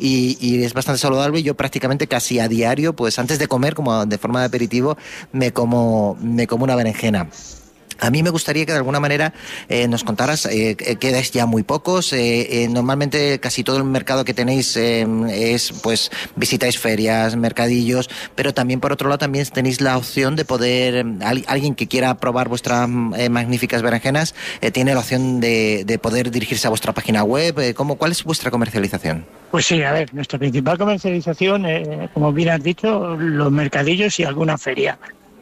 Y es bastante saludable. Yo prácticamente casi a diario, pues antes de comer, como de forma de aperitivo, me como una berenjena. A mí me gustaría que de alguna manera nos contaras, quedáis ya muy pocos, normalmente casi todo el mercado que tenéis es, pues, visitáis ferias, mercadillos, pero también por otro lado también tenéis la opción de poder, alguien que quiera probar vuestras magníficas berenjenas, tiene la opción de poder dirigirse a vuestra página web. ¿Cuál es vuestra comercialización?
Pues sí, a ver, nuestra principal comercialización, como bien has dicho, los mercadillos y alguna feria.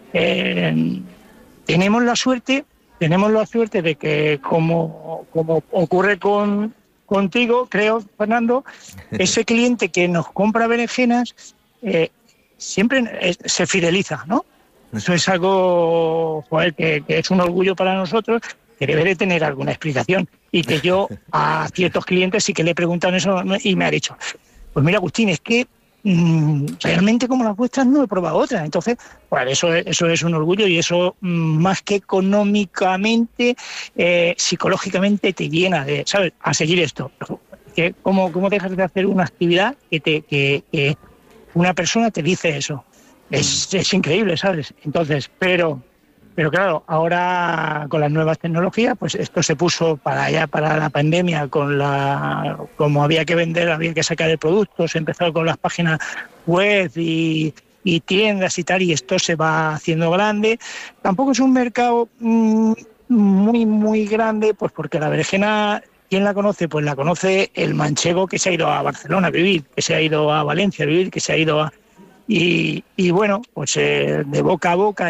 Tenemos la suerte de que, como ocurre contigo, creo, Fernando, ese cliente que nos compra berenjenas siempre se fideliza, ¿no? Eso es algo, joder, que es un orgullo para nosotros, que debe de tener alguna explicación. Y que yo a ciertos clientes sí que le he preguntado eso y me ha dicho, pues mira, Agustín, es que realmente como las vuestras no he probado otras. Entonces, pues eso es un orgullo, y eso más que económicamente, psicológicamente te llena de, ¿sabes?, a seguir esto. ¿Cómo dejas de hacer una actividad que una persona te dice eso? Es increíble, ¿sabes? Entonces, pero claro, ahora con las nuevas tecnologías, pues esto se puso para la pandemia, como había que vender, había que sacar el producto, se empezó con las páginas web y tiendas y tal, y esto se va haciendo grande. Tampoco es un mercado muy, muy grande, pues porque la berenjena, ¿quién la conoce? Pues la conoce el manchego que se ha ido a Barcelona a vivir, que se ha ido a Valencia a vivir, que se ha ido a... Y bueno, pues de boca a boca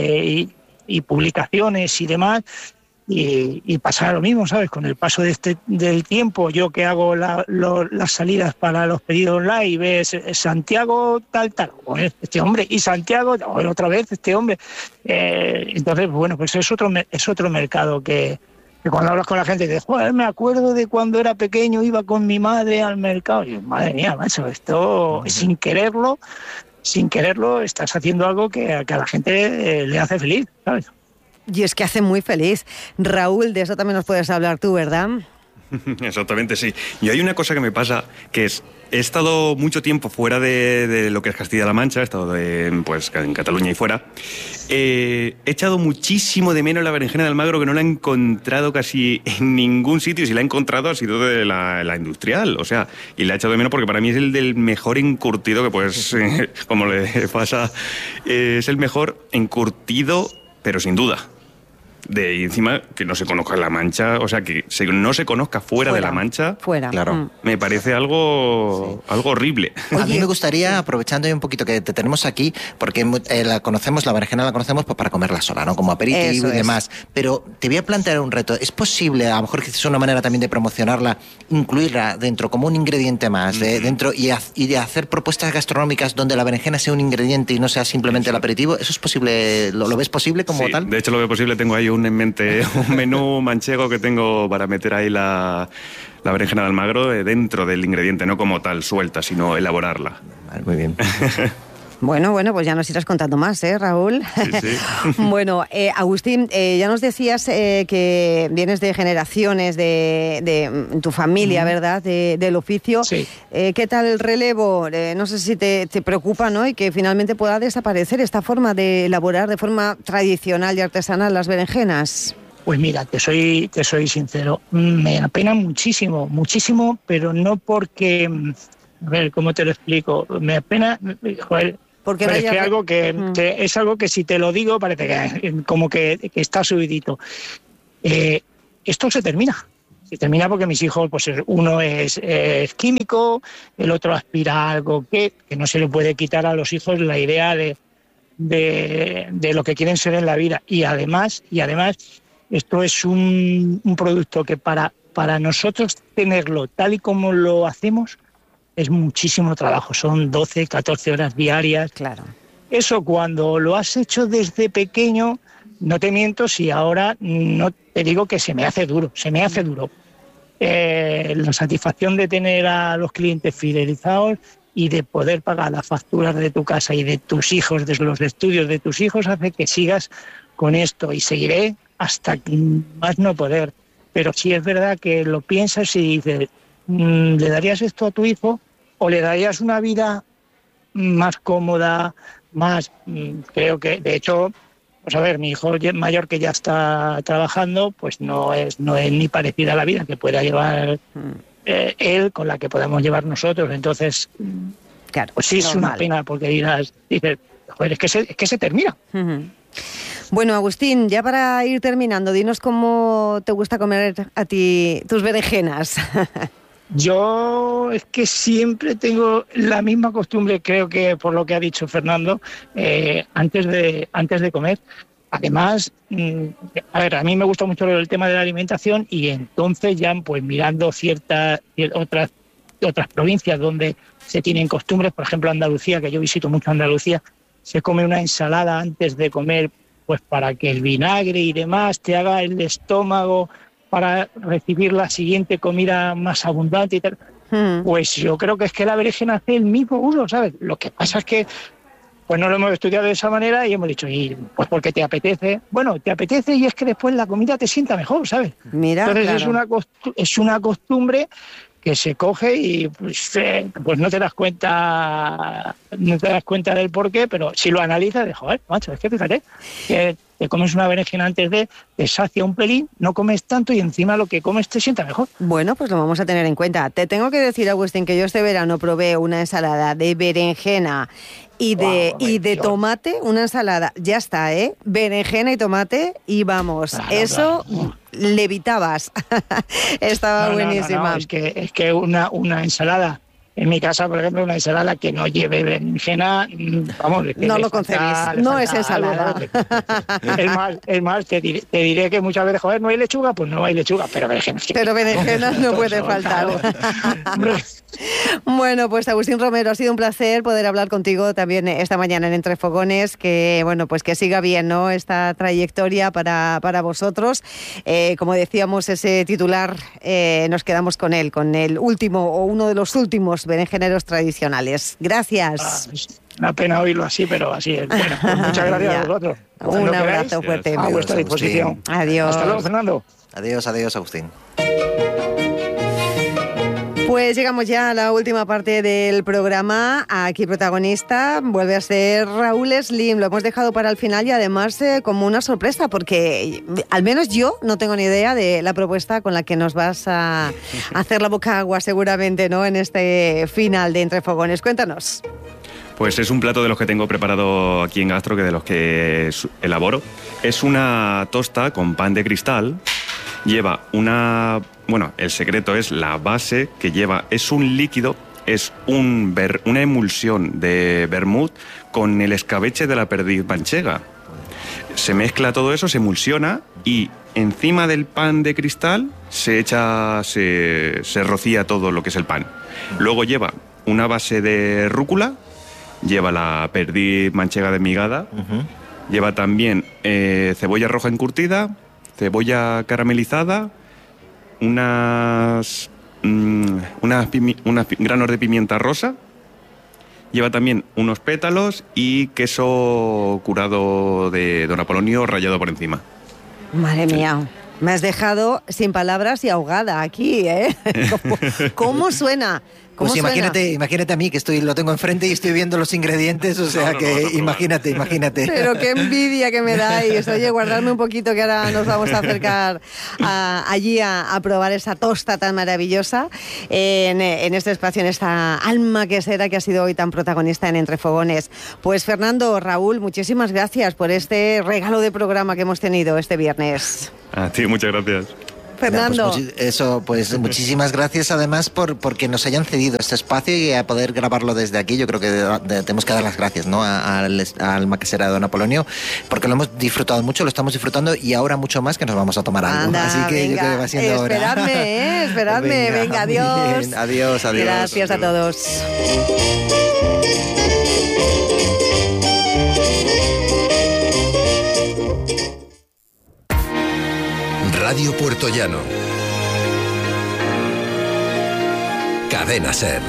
y publicaciones y demás, y pasará lo mismo, ¿sabes? Con el paso del tiempo, yo que hago las salidas para los pedidos online y ves Santiago tal, este hombre, y Santiago otra vez este hombre. Entonces, bueno, pues es otro mercado que cuando hablas con la gente dices, joder, me acuerdo de cuando era pequeño, iba con mi madre al mercado. Y madre mía, macho, esto sin quererlo estás haciendo algo que a la gente le hace feliz, ¿sabes?
Y es que hace muy feliz. Raúl, de eso también nos puedes hablar tú, ¿verdad?
Exactamente, sí. Y hay una cosa que me pasa, que es, he estado mucho tiempo fuera de lo que es Castilla-La Mancha, he estado pues en Cataluña y fuera. He echado muchísimo de menos la berenjena de Almagro, que no la he encontrado casi en ningún sitio. Si la he encontrado ha sido de la industrial, o sea, y la he echado de menos porque para mí es el del mejor encurtido que pues, como le pasa, es el mejor encurtido, pero sin duda. de encima que no se conozca la mancha, o sea, que no se conozca fuera de la mancha.
Fuera.
Claro.
Me parece algo horrible.
A mí me gustaría, aprovechando un poquito que te tenemos aquí, porque la berenjena la conocemos pues para comerla sola, ¿no? Como aperitivo y demás. Pero te voy a plantear un reto. ¿Es posible, a lo mejor que es una manera también de promocionarla, incluirla dentro como un ingrediente más, dentro y de hacer propuestas gastronómicas donde la berenjena sea un ingrediente y no sea simplemente el aperitivo? ¿Eso es posible? ¿Lo ves posible como tal?
De hecho lo veo posible. Tengo ahí en mente un menú manchego que tengo para meter ahí la berenjena de Almagro dentro del ingrediente, no como tal suelta, sino elaborarla.
Muy bien.
Bueno, pues ya nos irás contando más, Raúl.
Sí.
Bueno, Agustín, ya nos decías que vienes de generaciones de tu familia, ¿verdad?, del oficio.
Sí.
¿Qué tal el relevo? No sé si te preocupa, ¿no?, y que finalmente pueda desaparecer esta forma de elaborar de forma tradicional y artesanal las berenjenas.
Pues mira, te soy sincero, me apena muchísimo, pero no porque, a ver, ¿cómo te lo explico? Me apena, joder,
porque
pero es que algo que es algo que si te lo digo parece que como que está subidito. Esto se termina porque mis hijos, pues uno es químico, el otro aspira a algo que no se le puede quitar a los hijos la idea de lo que quieren ser en la vida. Y además esto es un producto que para nosotros tenerlo tal y como lo hacemos es muchísimo trabajo, son 12, 14 horas diarias.
Claro.
Eso cuando lo has hecho desde pequeño, no te miento si ahora no te digo que se me hace duro. La satisfacción de tener a los clientes fidelizados y de poder pagar las facturas de tu casa y de tus hijos, de los estudios de tus hijos, hace que sigas con esto y seguiré hasta más no poder. Pero sí es verdad que lo piensas y dices, ¿le darías esto a tu hijo o le darías una vida más cómoda, más? Creo que, de hecho, pues a ver, mi hijo mayor que ya está trabajando, pues no es ni parecida a la vida que pueda llevar él con la que podamos llevar nosotros. Entonces,
claro,
pues sí, es una pena porque dices, joder, es que se termina.
Bueno, Agustín, ya para ir terminando, dinos cómo te gusta comer a ti tus berenjenas.
Yo es que siempre tengo la misma costumbre, creo que por lo que ha dicho Fernando, antes de comer. Además, a ver, a mí me gusta mucho el tema de la alimentación y entonces ya pues mirando otras provincias donde se tienen costumbres, por ejemplo Andalucía, que yo visito mucho Andalucía, se come una ensalada antes de comer, pues para que el vinagre y demás te haga el estómago para recibir la siguiente comida más abundante y tal. Pues yo creo que es que la berenjena hace el mismo uso, ¿sabes? Lo que pasa es que pues no lo hemos estudiado de esa manera y hemos dicho, y pues porque te apetece. Bueno, te apetece y es que después la comida te sienta mejor, ¿sabes?
Mira,
entonces
claro.
es una costumbre que se coge y pues no te das cuenta del porqué, pero si lo analizas, de joder, macho, es que fíjate, que te comes una berenjena antes te sacia un pelín, no comes tanto y encima lo que comes te sienta mejor.
Bueno, pues lo vamos a tener en cuenta. Te tengo que decir, Agustín, que yo este verano probé una ensalada de berenjena y de tomate, una ensalada, ya está, berenjena y tomate y vamos, claro. Levitabas. Estaba buenísima.
No, es que una ensalada, en mi casa, por ejemplo, una ensalada que no lleve berenjena, vamos...
No lo concebís, no es ensalada.
Es más, te diré que muchas veces, joder, ¿no hay lechuga? Pues no hay lechuga, pero berenjena...
Pero berenjena no puede faltar. Bueno, pues Agustín Romero, ha sido un placer poder hablar contigo también esta mañana en Entre Fogones, que bueno, pues que siga bien, ¿no?, esta trayectoria para vosotros. Como decíamos, ese titular, nos quedamos con él, con el último o uno de los últimos berenjeneros tradicionales. Gracias.
Una pena oírlo así, pero así es. Bueno, pues muchas gracias a vosotros.
Un abrazo fuerte.
A vuestra disposición.
Adiós.
Hasta luego, Fernando.
Adiós, Agustín.
Pues llegamos ya a la última parte del programa. Aquí protagonista vuelve a ser Raúl Slim. Lo hemos dejado para el final y además como una sorpresa, porque al menos yo no tengo ni idea de la propuesta con la que nos vas a hacer la boca agua seguramente, ¿no?, en este final de Entre Fogones. Cuéntanos.
Pues es un plato de los que tengo preparado aquí en Gastro, que de los que elaboro. Es una tosta con pan de cristal. Lleva una... Bueno, el secreto es la base que lleva. Es un líquido, es una emulsión de vermut con el escabeche de la perdiz manchega. Se mezcla todo eso, se emulsiona y encima del pan de cristal se rocía todo lo que es el pan. Luego lleva una base de rúcula. Lleva la perdiz manchega desmigada, lleva también cebolla roja encurtida, cebolla caramelizada, unos granos de pimienta rosa, lleva también unos pétalos y queso curado de Don Apolonio rallado por encima.
Madre mía. Me has dejado sin palabras y ahogada aquí, ¿eh? ¿Cómo suena?
Pues imagínate a mí, que lo tengo enfrente y estoy viendo los ingredientes, o sea imagínate.
Pero qué envidia que me dais. Oye, guardarme un poquito, que ahora nos vamos a acercar allí a probar esa tosta tan maravillosa en este espacio, en esta alma quesera que ha sido hoy tan protagonista en Entre Fogones. Pues Fernando, Raúl, muchísimas gracias por este regalo de programa que hemos tenido este viernes.
A ti, muchas gracias.
Fernando.
Pues muchísimas gracias además porque nos hayan cedido este espacio y a poder grabarlo desde aquí. Yo creo que tenemos que dar las gracias, ¿no? al maquesera de Don Apolonio, porque lo hemos disfrutado mucho, lo estamos disfrutando y ahora mucho más, que nos vamos a tomar algo.
Anda,
así que
venga,
yo creo que va siendo hora.
Esperadme, venga, adiós.
Bien, adiós.
Gracias a todos.
Radio Puertollano. Cadena SER.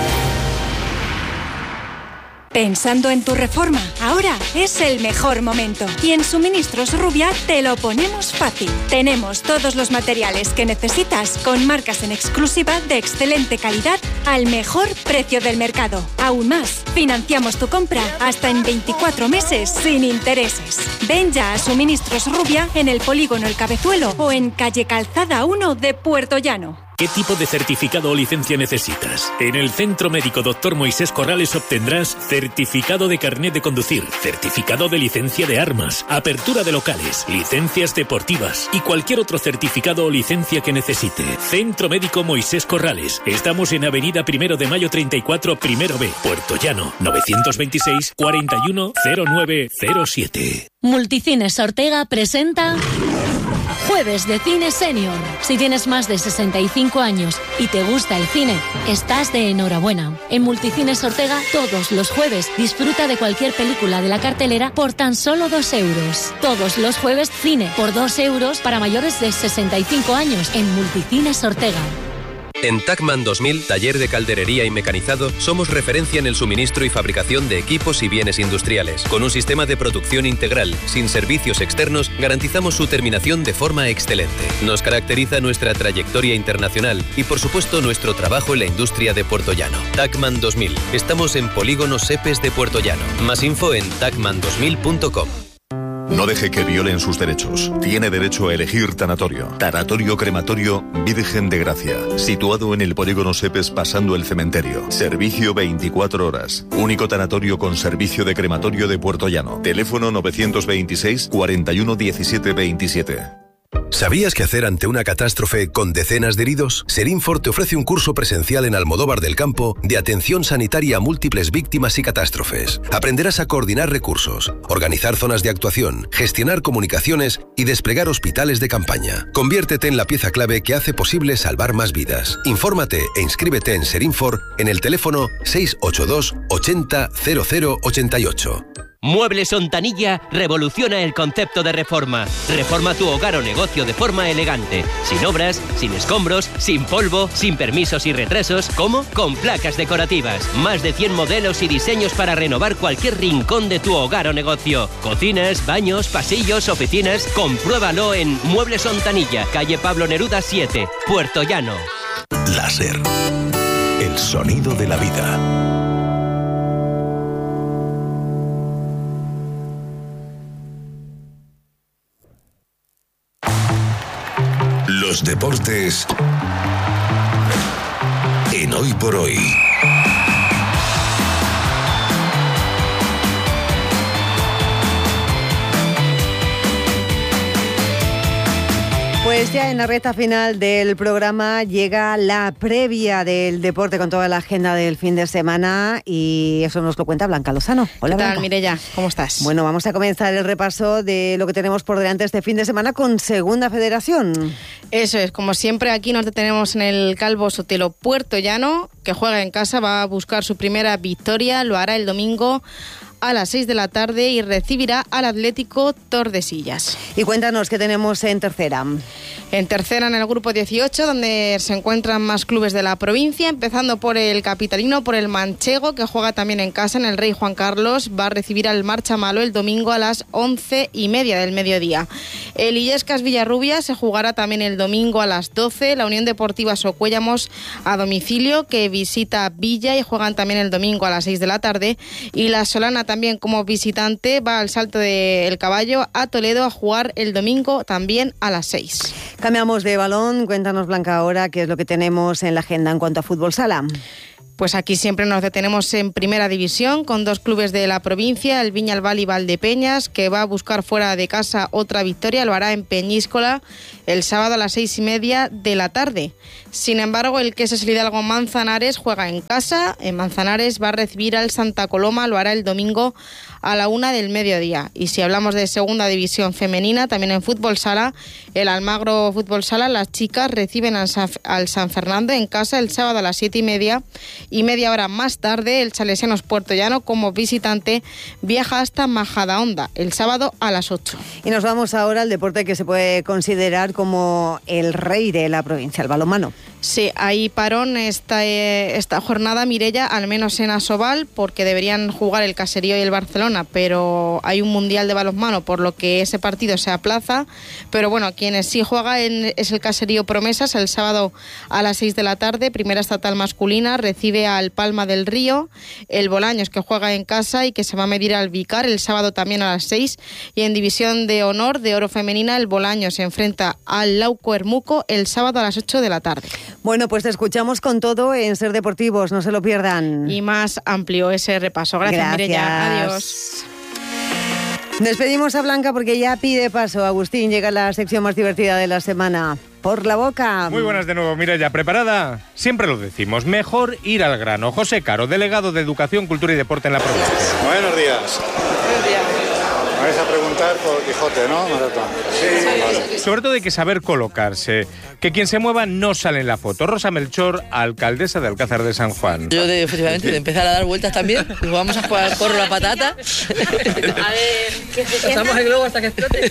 Pensando en tu reforma, ahora es el mejor momento. Y en Suministros Rubia te lo ponemos fácil. Tenemos todos los materiales que necesitas con marcas en exclusiva de excelente calidad al mejor precio del mercado. Aún más, financiamos tu compra hasta en 24 meses sin intereses. Ven ya a Suministros Rubia en el Polígono El Cabezuelo o en calle Calzada 1 de Puertollano.
¿Qué tipo de certificado o licencia necesitas? En el Centro Médico Dr. Moisés Corrales obtendrás certificado de carnet de conducir, certificado de licencia de armas, apertura de locales, licencias deportivas y cualquier otro certificado o licencia que necesite. Centro Médico Moisés Corrales. Estamos en Avenida 1 de Mayo 34, Primero B, Puertollano, 926 41 0907.
Multicines Ortega presenta Jueves de Cine Senior. Si tienes más de 65 años y te gusta el cine, estás de enhorabuena. En Multicines Ortega, todos los jueves, disfruta de cualquier película de la cartelera por tan solo 2 euros. Todos los jueves, cine por 2 euros para mayores de 65 años en Multicines Ortega.
En Tacman 2000, taller de calderería y mecanizado, somos referencia en el suministro y fabricación de equipos y bienes industriales. Con un sistema de producción integral, sin servicios externos, garantizamos su terminación de forma excelente. Nos caracteriza nuestra trayectoria internacional y, por supuesto, nuestro trabajo en la industria de Puertollano. Tacman 2000. Estamos en Polígono Sepes de Puertollano. Más info en tacman2000.com.
No deje que violen sus derechos. Tiene derecho a elegir tanatorio. Tanatorio Crematorio Virgen de Gracia. Situado en el Polígono Sepes pasando el cementerio. Servicio 24 horas. Único tanatorio con servicio de crematorio de Puertollano. Teléfono 926 41 17 27.
¿Sabías qué hacer ante una catástrofe con decenas de heridos? Serinfor te ofrece un curso presencial en Almodóvar del Campo de atención sanitaria a múltiples víctimas y catástrofes. Aprenderás a coordinar recursos, organizar zonas de actuación, gestionar comunicaciones y desplegar hospitales de campaña. Conviértete en la pieza clave que hace posible salvar más vidas. Infórmate e inscríbete en Serinfor en el teléfono 682 80 0088.
Muebles Ontanilla revoluciona el concepto de reforma. Reforma tu hogar o negocio de forma elegante. Sin obras, sin escombros, sin polvo, sin permisos y retrasos. ¿Cómo? Con placas decorativas. Más de 100 modelos y diseños para renovar cualquier rincón de tu hogar o negocio. Cocinas, baños, pasillos, oficinas. Compruébalo en Muebles Ontanilla, calle Pablo Neruda 7, Puertollano.
Láser. El sonido de la vida. Los deportes en Hoy por Hoy.
Pues ya en la recta final del programa llega la previa del deporte con toda la agenda del fin de semana y eso nos lo cuenta Blanca Lozano. Hola,
¿Qué tal,
Blanca?
Mireia? ¿Cómo estás?
Bueno, vamos a comenzar el repaso de lo que tenemos por delante este fin de semana con Segunda Federación.
Eso es, como siempre aquí nos detenemos en el Calvo Sotelo Puertollano, que juega en casa, va a buscar su primera victoria, lo hará el domingo a las 6 de la tarde y recibirá al Atlético Tordesillas.
Y cuéntanos qué tenemos en tercera.
En tercera, en el grupo 18, donde se encuentran más clubes de la provincia, empezando por el capitalino, por el manchego, que juega también en casa en el Rey Juan Carlos, va a recibir al Marchamalo el domingo a las 11:30 del mediodía. El Illescas Villarrubia se jugará también el domingo a las 12, la Unión Deportiva Socuéllamos a domicilio, que visita Villa y juegan también el domingo a las 6 de la tarde, y la Solana también como visitante va al Salto del Caballo a Toledo a jugar el domingo también a las 6.
Cambiamos de balón. Cuéntanos, Blanca, ahora qué es lo que tenemos en la agenda en cuanto a fútbol sala.
Pues aquí siempre nos detenemos en primera división con dos clubes de la provincia, el Viñalbal y Valdepeñas, que va a buscar fuera de casa otra victoria, lo hará en Peñíscola el sábado a las 6:30 de la tarde. Sin embargo, el Quesos Hidalgo Manzanares juega en casa, en Manzanares va a recibir al Santa Coloma, lo hará el domingo a la 1 del mediodía. Y si hablamos de segunda división femenina, también en fútbol sala, el Almagro Fútbol Sala, las chicas reciben al San Fernando en casa el sábado a las 7:30 y media hora más tarde el Salesianos Puertollano como visitante viaja hasta Majadahonda el sábado a las 8.
Y nos vamos ahora al deporte que se puede considerar como el rey de la provincia, el balonmano.
Sí, hay parón esta jornada, Mireia, al menos en Asobal, porque deberían jugar el Caserío y el Barcelona, pero hay un mundial de balonmano, por lo que ese partido se aplaza. Pero bueno, quienes sí juegan es el Caserío Promesas, el sábado a las 6 de la tarde, primera estatal masculina, recibe al Palma del Río, el Bolaños, que juega en casa y que se va a medir al Vicar el sábado también a las 6, y en división de honor de oro femenina, el Bolaños se enfrenta al Lauco Hermuco el sábado a las 8 de la tarde.
Bueno, pues te escuchamos con todo en Ser Deportivos, no se lo pierdan.
Y más amplio ese repaso. Gracias. Mireia. Adiós.
Despedimos a Blanca porque ya pide paso. Agustín, llega la sección más divertida de la semana. Por la boca.
Muy buenas de nuevo, Mireia. ¿Preparada? Siempre lo decimos, mejor ir al grano. José Caro, delegado de Educación, Cultura y Deporte en la provincia.
Buenos días. Buenos días. Me vais a preguntar por Quijote, ¿no, Maratón?
Sí. Vale. Sobre todo hay que saber colocarse. Que quien se mueva no sale en la foto. Rosa Melchor, alcaldesa de Alcázar de San Juan.
Yo, efectivamente, de empezar a dar vueltas también. Pues vamos a jugar corro la patata. A ver, ¿qué se sienta? Pasamos el globo hasta que explote.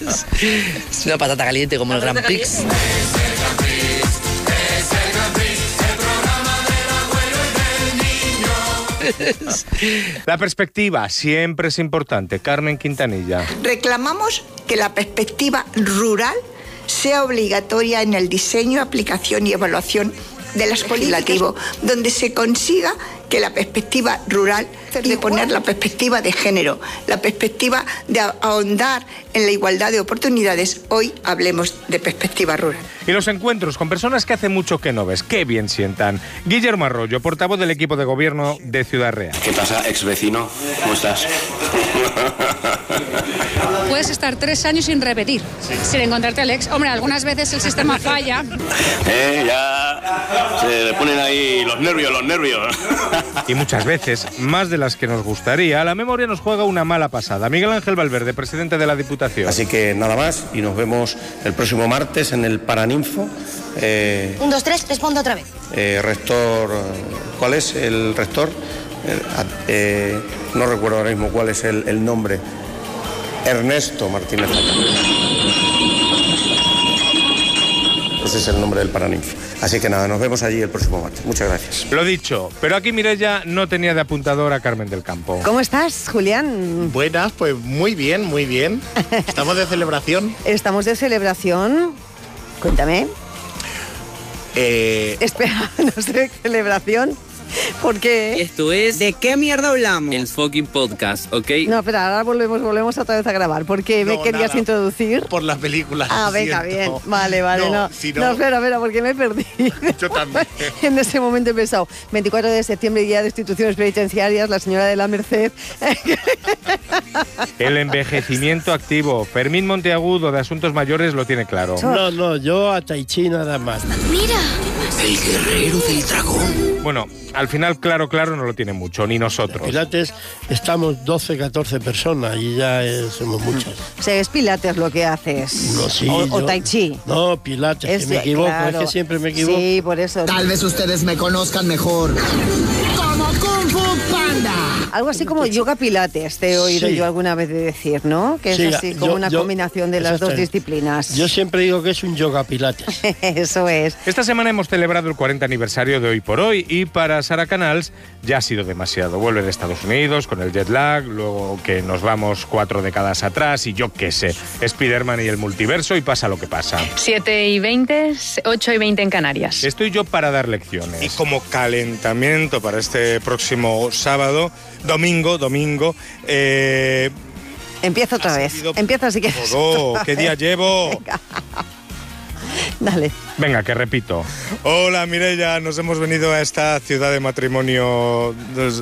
Es una patata caliente como el Grand Prix.
La perspectiva siempre es importante. Carmen Quintanilla.
Reclamamos que la perspectiva rural sea obligatoria en el diseño, aplicación y evaluación de las políticas, donde se consiga que la perspectiva rural, de poner la perspectiva de género, la perspectiva de ahondar en la igualdad de oportunidades. Hoy hablemos de perspectiva rural.
Y los encuentros con personas que hace mucho que no ves, qué bien sientan. Guillermo Arroyo, portavoz del equipo de gobierno de Ciudad Real.
¿Qué pasa, ex vecino? ¿Cómo estás?
Puedes estar 3 años sin repetir, sin encontrarte al ex. Hombre, algunas veces el sistema falla.
Ya se le ponen ahí los nervios.
Y muchas veces, más de las que nos gustaría, la memoria nos juega una mala pasada. Miguel Ángel Valverde, presidente de la Diputación.
Así que nada más, y nos vemos el próximo martes en el Paraninfo.
1, 2, 3, respondo otra vez.
Rector, ¿cuál es el rector? No recuerdo ahora mismo cuál es el nombre. Ernesto Martínez. Ese es el nombre del Paraninfo. Así que nada, nos vemos allí el próximo martes. Muchas gracias.
Lo dicho, pero aquí Mireia no tenía de apuntador a Carmen del Campo.
¿Cómo estás, Julián?
Buenas, pues muy bien, muy bien. ¿Estamos de celebración?
Estamos de celebración. Cuéntame. Espera, no sé, ¿celebración? ¿Por qué?
Esto es...
¿De qué mierda hablamos?
El fucking podcast, ¿ok?
No, espera, ahora volvemos otra vez a grabar. ¿Por qué me querías introducir?
Por las películas.
Ah, venga, bien. Vale, no, espera, porque me perdí.
Yo también.
En ese momento he pensado, 24 de septiembre, día de instituciones penitenciarias, la señora de la Merced.
El envejecimiento activo. Fermín Monteagudo, de Asuntos Mayores, lo tiene claro.
No, yo a Tai Chi nada más.
¡Mira! El guerrero del dragón.
Bueno, al final, claro, no lo tiene mucho, ni nosotros.
Pilates estamos 12, 14 personas y ya somos muchas.
O sea, es Pilates lo que haces.
No, sí,
o Tai Chi.
No, Pilates, que me equivoco, claro. Es que siempre me equivoco.
Sí, por eso.
Tal vez ustedes me conozcan mejor como Kung Fu Panda.
Algo así como yoga Pilates, te he oído yo alguna vez decir, ¿no? Que es así como una combinación de las dos disciplinas.
Yo siempre digo que es un yoga Pilates.
Eso es.
Esta semana hemos celebrado el 40 aniversario de Hoy por Hoy y para Sara Canals ya ha sido demasiado. Vuelve de Estados Unidos con el jet lag, luego que nos vamos 4 décadas atrás y yo qué sé, Spiderman y el multiverso y pasa lo que pasa.
7:20, 8:20 en Canarias.
Estoy yo para dar lecciones.
Y como calentamiento para este próximo sábado, domingo.
Empieza otra vez. Empieza si quieres.
¿Qué día llevo?
Venga. Dale.
Venga, que repito.
Hola, Mireia, nos hemos venido a esta ciudad de matrimonio.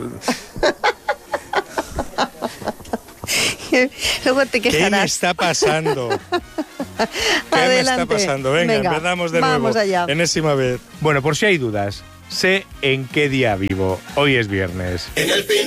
Luego te quejarás.
¿Qué me está pasando?
Adelante.
Me está pasando? Venga, empezamos de
vamos
nuevo.
Allá.
Enésima vez.
Bueno, por si hay dudas, sé en qué día vivo. Hoy es viernes.
En el fin